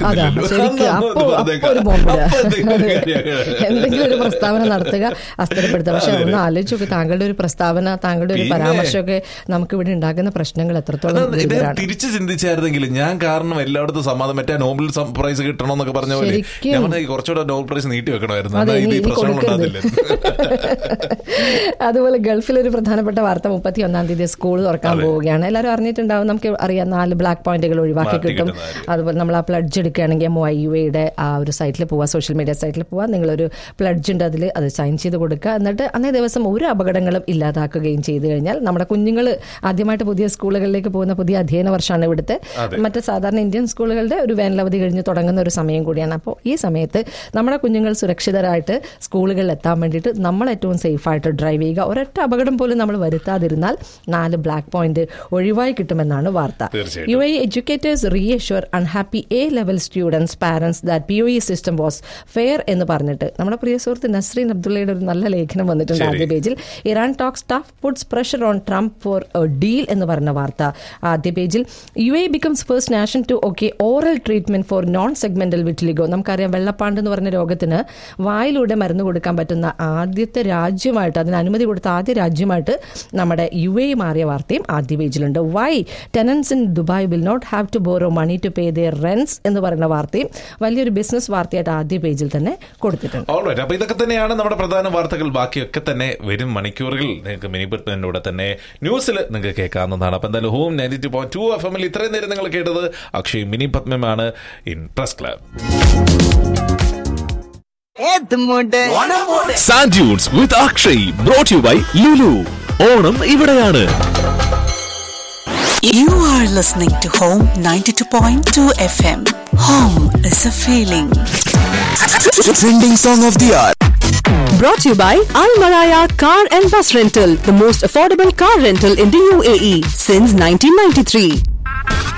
എന്തെങ്കിലും ഒരു പ്രസ്താവന നടത്തുക, അസ്ഥിരപ്പെടുത്തുക. പക്ഷെ ഒന്ന് ആലോചിച്ചൊക്കെ താങ്കളുടെ ഒരു പ്രസ്താവന, താങ്കളുടെ ഒരു പരാമർശമൊക്കെ നമുക്ക് ഇവിടെ ഉണ്ടാകുന്ന പ്രശ്നങ്ങൾ എത്രത്തോളം തിരിച്ചു ചിന്തിച്ചായിരുന്നെങ്കിൽ ഞാൻ കാരണം എല്ലായിടത്തും സമാധാനം മറ്റേ നോബൽ പ്രൈസ് കിട്ടണമെന്നൊക്കെ പറഞ്ഞ പോലെ കുറച്ചുകൂടെ നോബൽ പ്രൈസ് നീട്ടി വെക്കണമായിരുന്നു. അതുപോലെ ഗൾഫിലൊരു പ്രധാനപ്പെട്ട വാർത്ത, മുപ്പത്തി ഒന്നാം തീയതി സ്കൂൾ തുറക്കാൻ പോവുകയാണ്. എല്ലാവരും അറിഞ്ഞിട്ടുണ്ടാവും. നമുക്ക് അറിയാം, നാല് ബ്ലാക്ക് പോയിന്റുകൾ ഒഴിവാക്കി കിട്ടും. അതുപോലെ നമ്മൾ ആ പ്ലഡ്ജ് എടുക്കുകയാണെങ്കിൽ എം ഒ ഐ യു എയുടെ ആ ഒരു സൈറ്റിൽ പോവുക, സോഷ്യൽ മീഡിയ സൈറ്റിൽ പോവുക, നിങ്ങളൊരു പ്ലഡ്ജ് ഉണ്ട്, അതിൽ അത് സൈൻ ചെയ്ത് കൊടുക്കുക. എന്നിട്ട് അന്നേ ദിവസം ഒരു അപകടങ്ങളും ഇല്ലാതാക്കുകയും ചെയ്തു കഴിഞ്ഞാൽ നമ്മുടെ കുഞ്ഞുങ്ങൾ ആദ്യമായിട്ട് പുതിയ സ്കൂളുകളിലേക്ക് പോകുന്ന പുതിയ അധ്യയന വർഷമാണ് ഇവിടുത്തെ. മറ്റ് സാധാരണ ഇന്ത്യൻ സ്കൂളുകളുടെ ഒരു വേനലവധി കഴിഞ്ഞ് തുടങ്ങുന്ന ഒരു സമയം കൂടിയാണ്. അപ്പോൾ ഈ സമയത്ത് നമ്മുടെ കുഞ്ഞുങ്ങൾ സുരക്ഷിതരായിട്ട് സ്കൂളുകളിൽ എത്താൻ വേണ്ടിയിട്ട് നമ്മൾ ഏറ്റവും സേഫായിട്ട് ഡ്രൈവ് ചെയ്യുക. ഒരൊറ്റ അപകടം പോലും നമ്മൾ വരുത്താതിരുന്നാൽ നാല് ബ്ലാക്ക് പോയിന്റ് ഒഴിവായി കിട്ടുമെന്നാണ് വാർത്ത. U A educators reassure unhappy A level students parents that P O E system was fair എന്ന് പറഞ്ഞിട്ട് നമ്മുടെ പ്രിയ സുഹൃത്ത് നസ്രീൻ അബ്ദുള്ളയുടെ ഒരു നല്ല ലേഖനം വന്നിട്ടുണ്ട് ആദ്യ പേജിൽ. Iran talks tough puts pressure on Trump four A deal എന്ന് പറഞ്ഞ വാർത്ത ആദ്യ പേജിൽ. U A becomes first nation to okay oral treatment four non segmental vitiligo. നമുക്കറിയാം, വെള്ളപ്പാണ്ട് എന്ന് പറഞ്ഞ രോഗത്തിന് വായിലൂടെ മരുന്ന് കൊടുക്കാൻ പറ്റുന്ന ആദ്യത്തെ രാജ്യമായിട്ട്, അതിന് അനുമതി കൊടുത്ത ആദ്യ രാജ്യമായിട്ട് നമ്മുടെ യു എ മാറിയ വാർത്തയും ആദ്യ പേജിലുണ്ട്. Y ടെനൻസ് in Dubai will not have to borrow money to pay there റെന്റ്സ് എന്ന് പറയുന്ന വാർത്തയും വലിയൊരു ബിസിനസ് വാർത്തയായിട്ട് ആദ്യ പേജിൽ തന്നെ കൊടുത്തിട്ടുണ്ട്. അപ്പൊ ഇതൊക്കെ തന്നെയാണ് നമ്മുടെ പ്രധാന വാർത്തകൾ. ബാക്കിയൊക്കെ തന്നെ വരും മണിക്കൂറുകൾ നിങ്ങൾക്ക് മിനി ബട്ടനിലൂടെ തന്നെ ന്യൂസിൽ നിങ്ങൾക്ക് കേൾക്കാവുന്നതാണ്. അപ്പൊ എന്തായാലും home ninety two point two F എമ്മിൽ ഇത്രയും നേരം നിങ്ങൾ കേട്ടത് Akshay mini പത്മമാണ് in press club. Sand Dunes with Akshay brought to you by Lulu. Onam ഇവിടെയാണ്. You are listening to Home ninety-two point two F M. Home is a feeling. Trending song of the hour. Brought to you by Al Maraya Car and Bus Rental, the most affordable car rental in the U A E since nineteen ninety-three.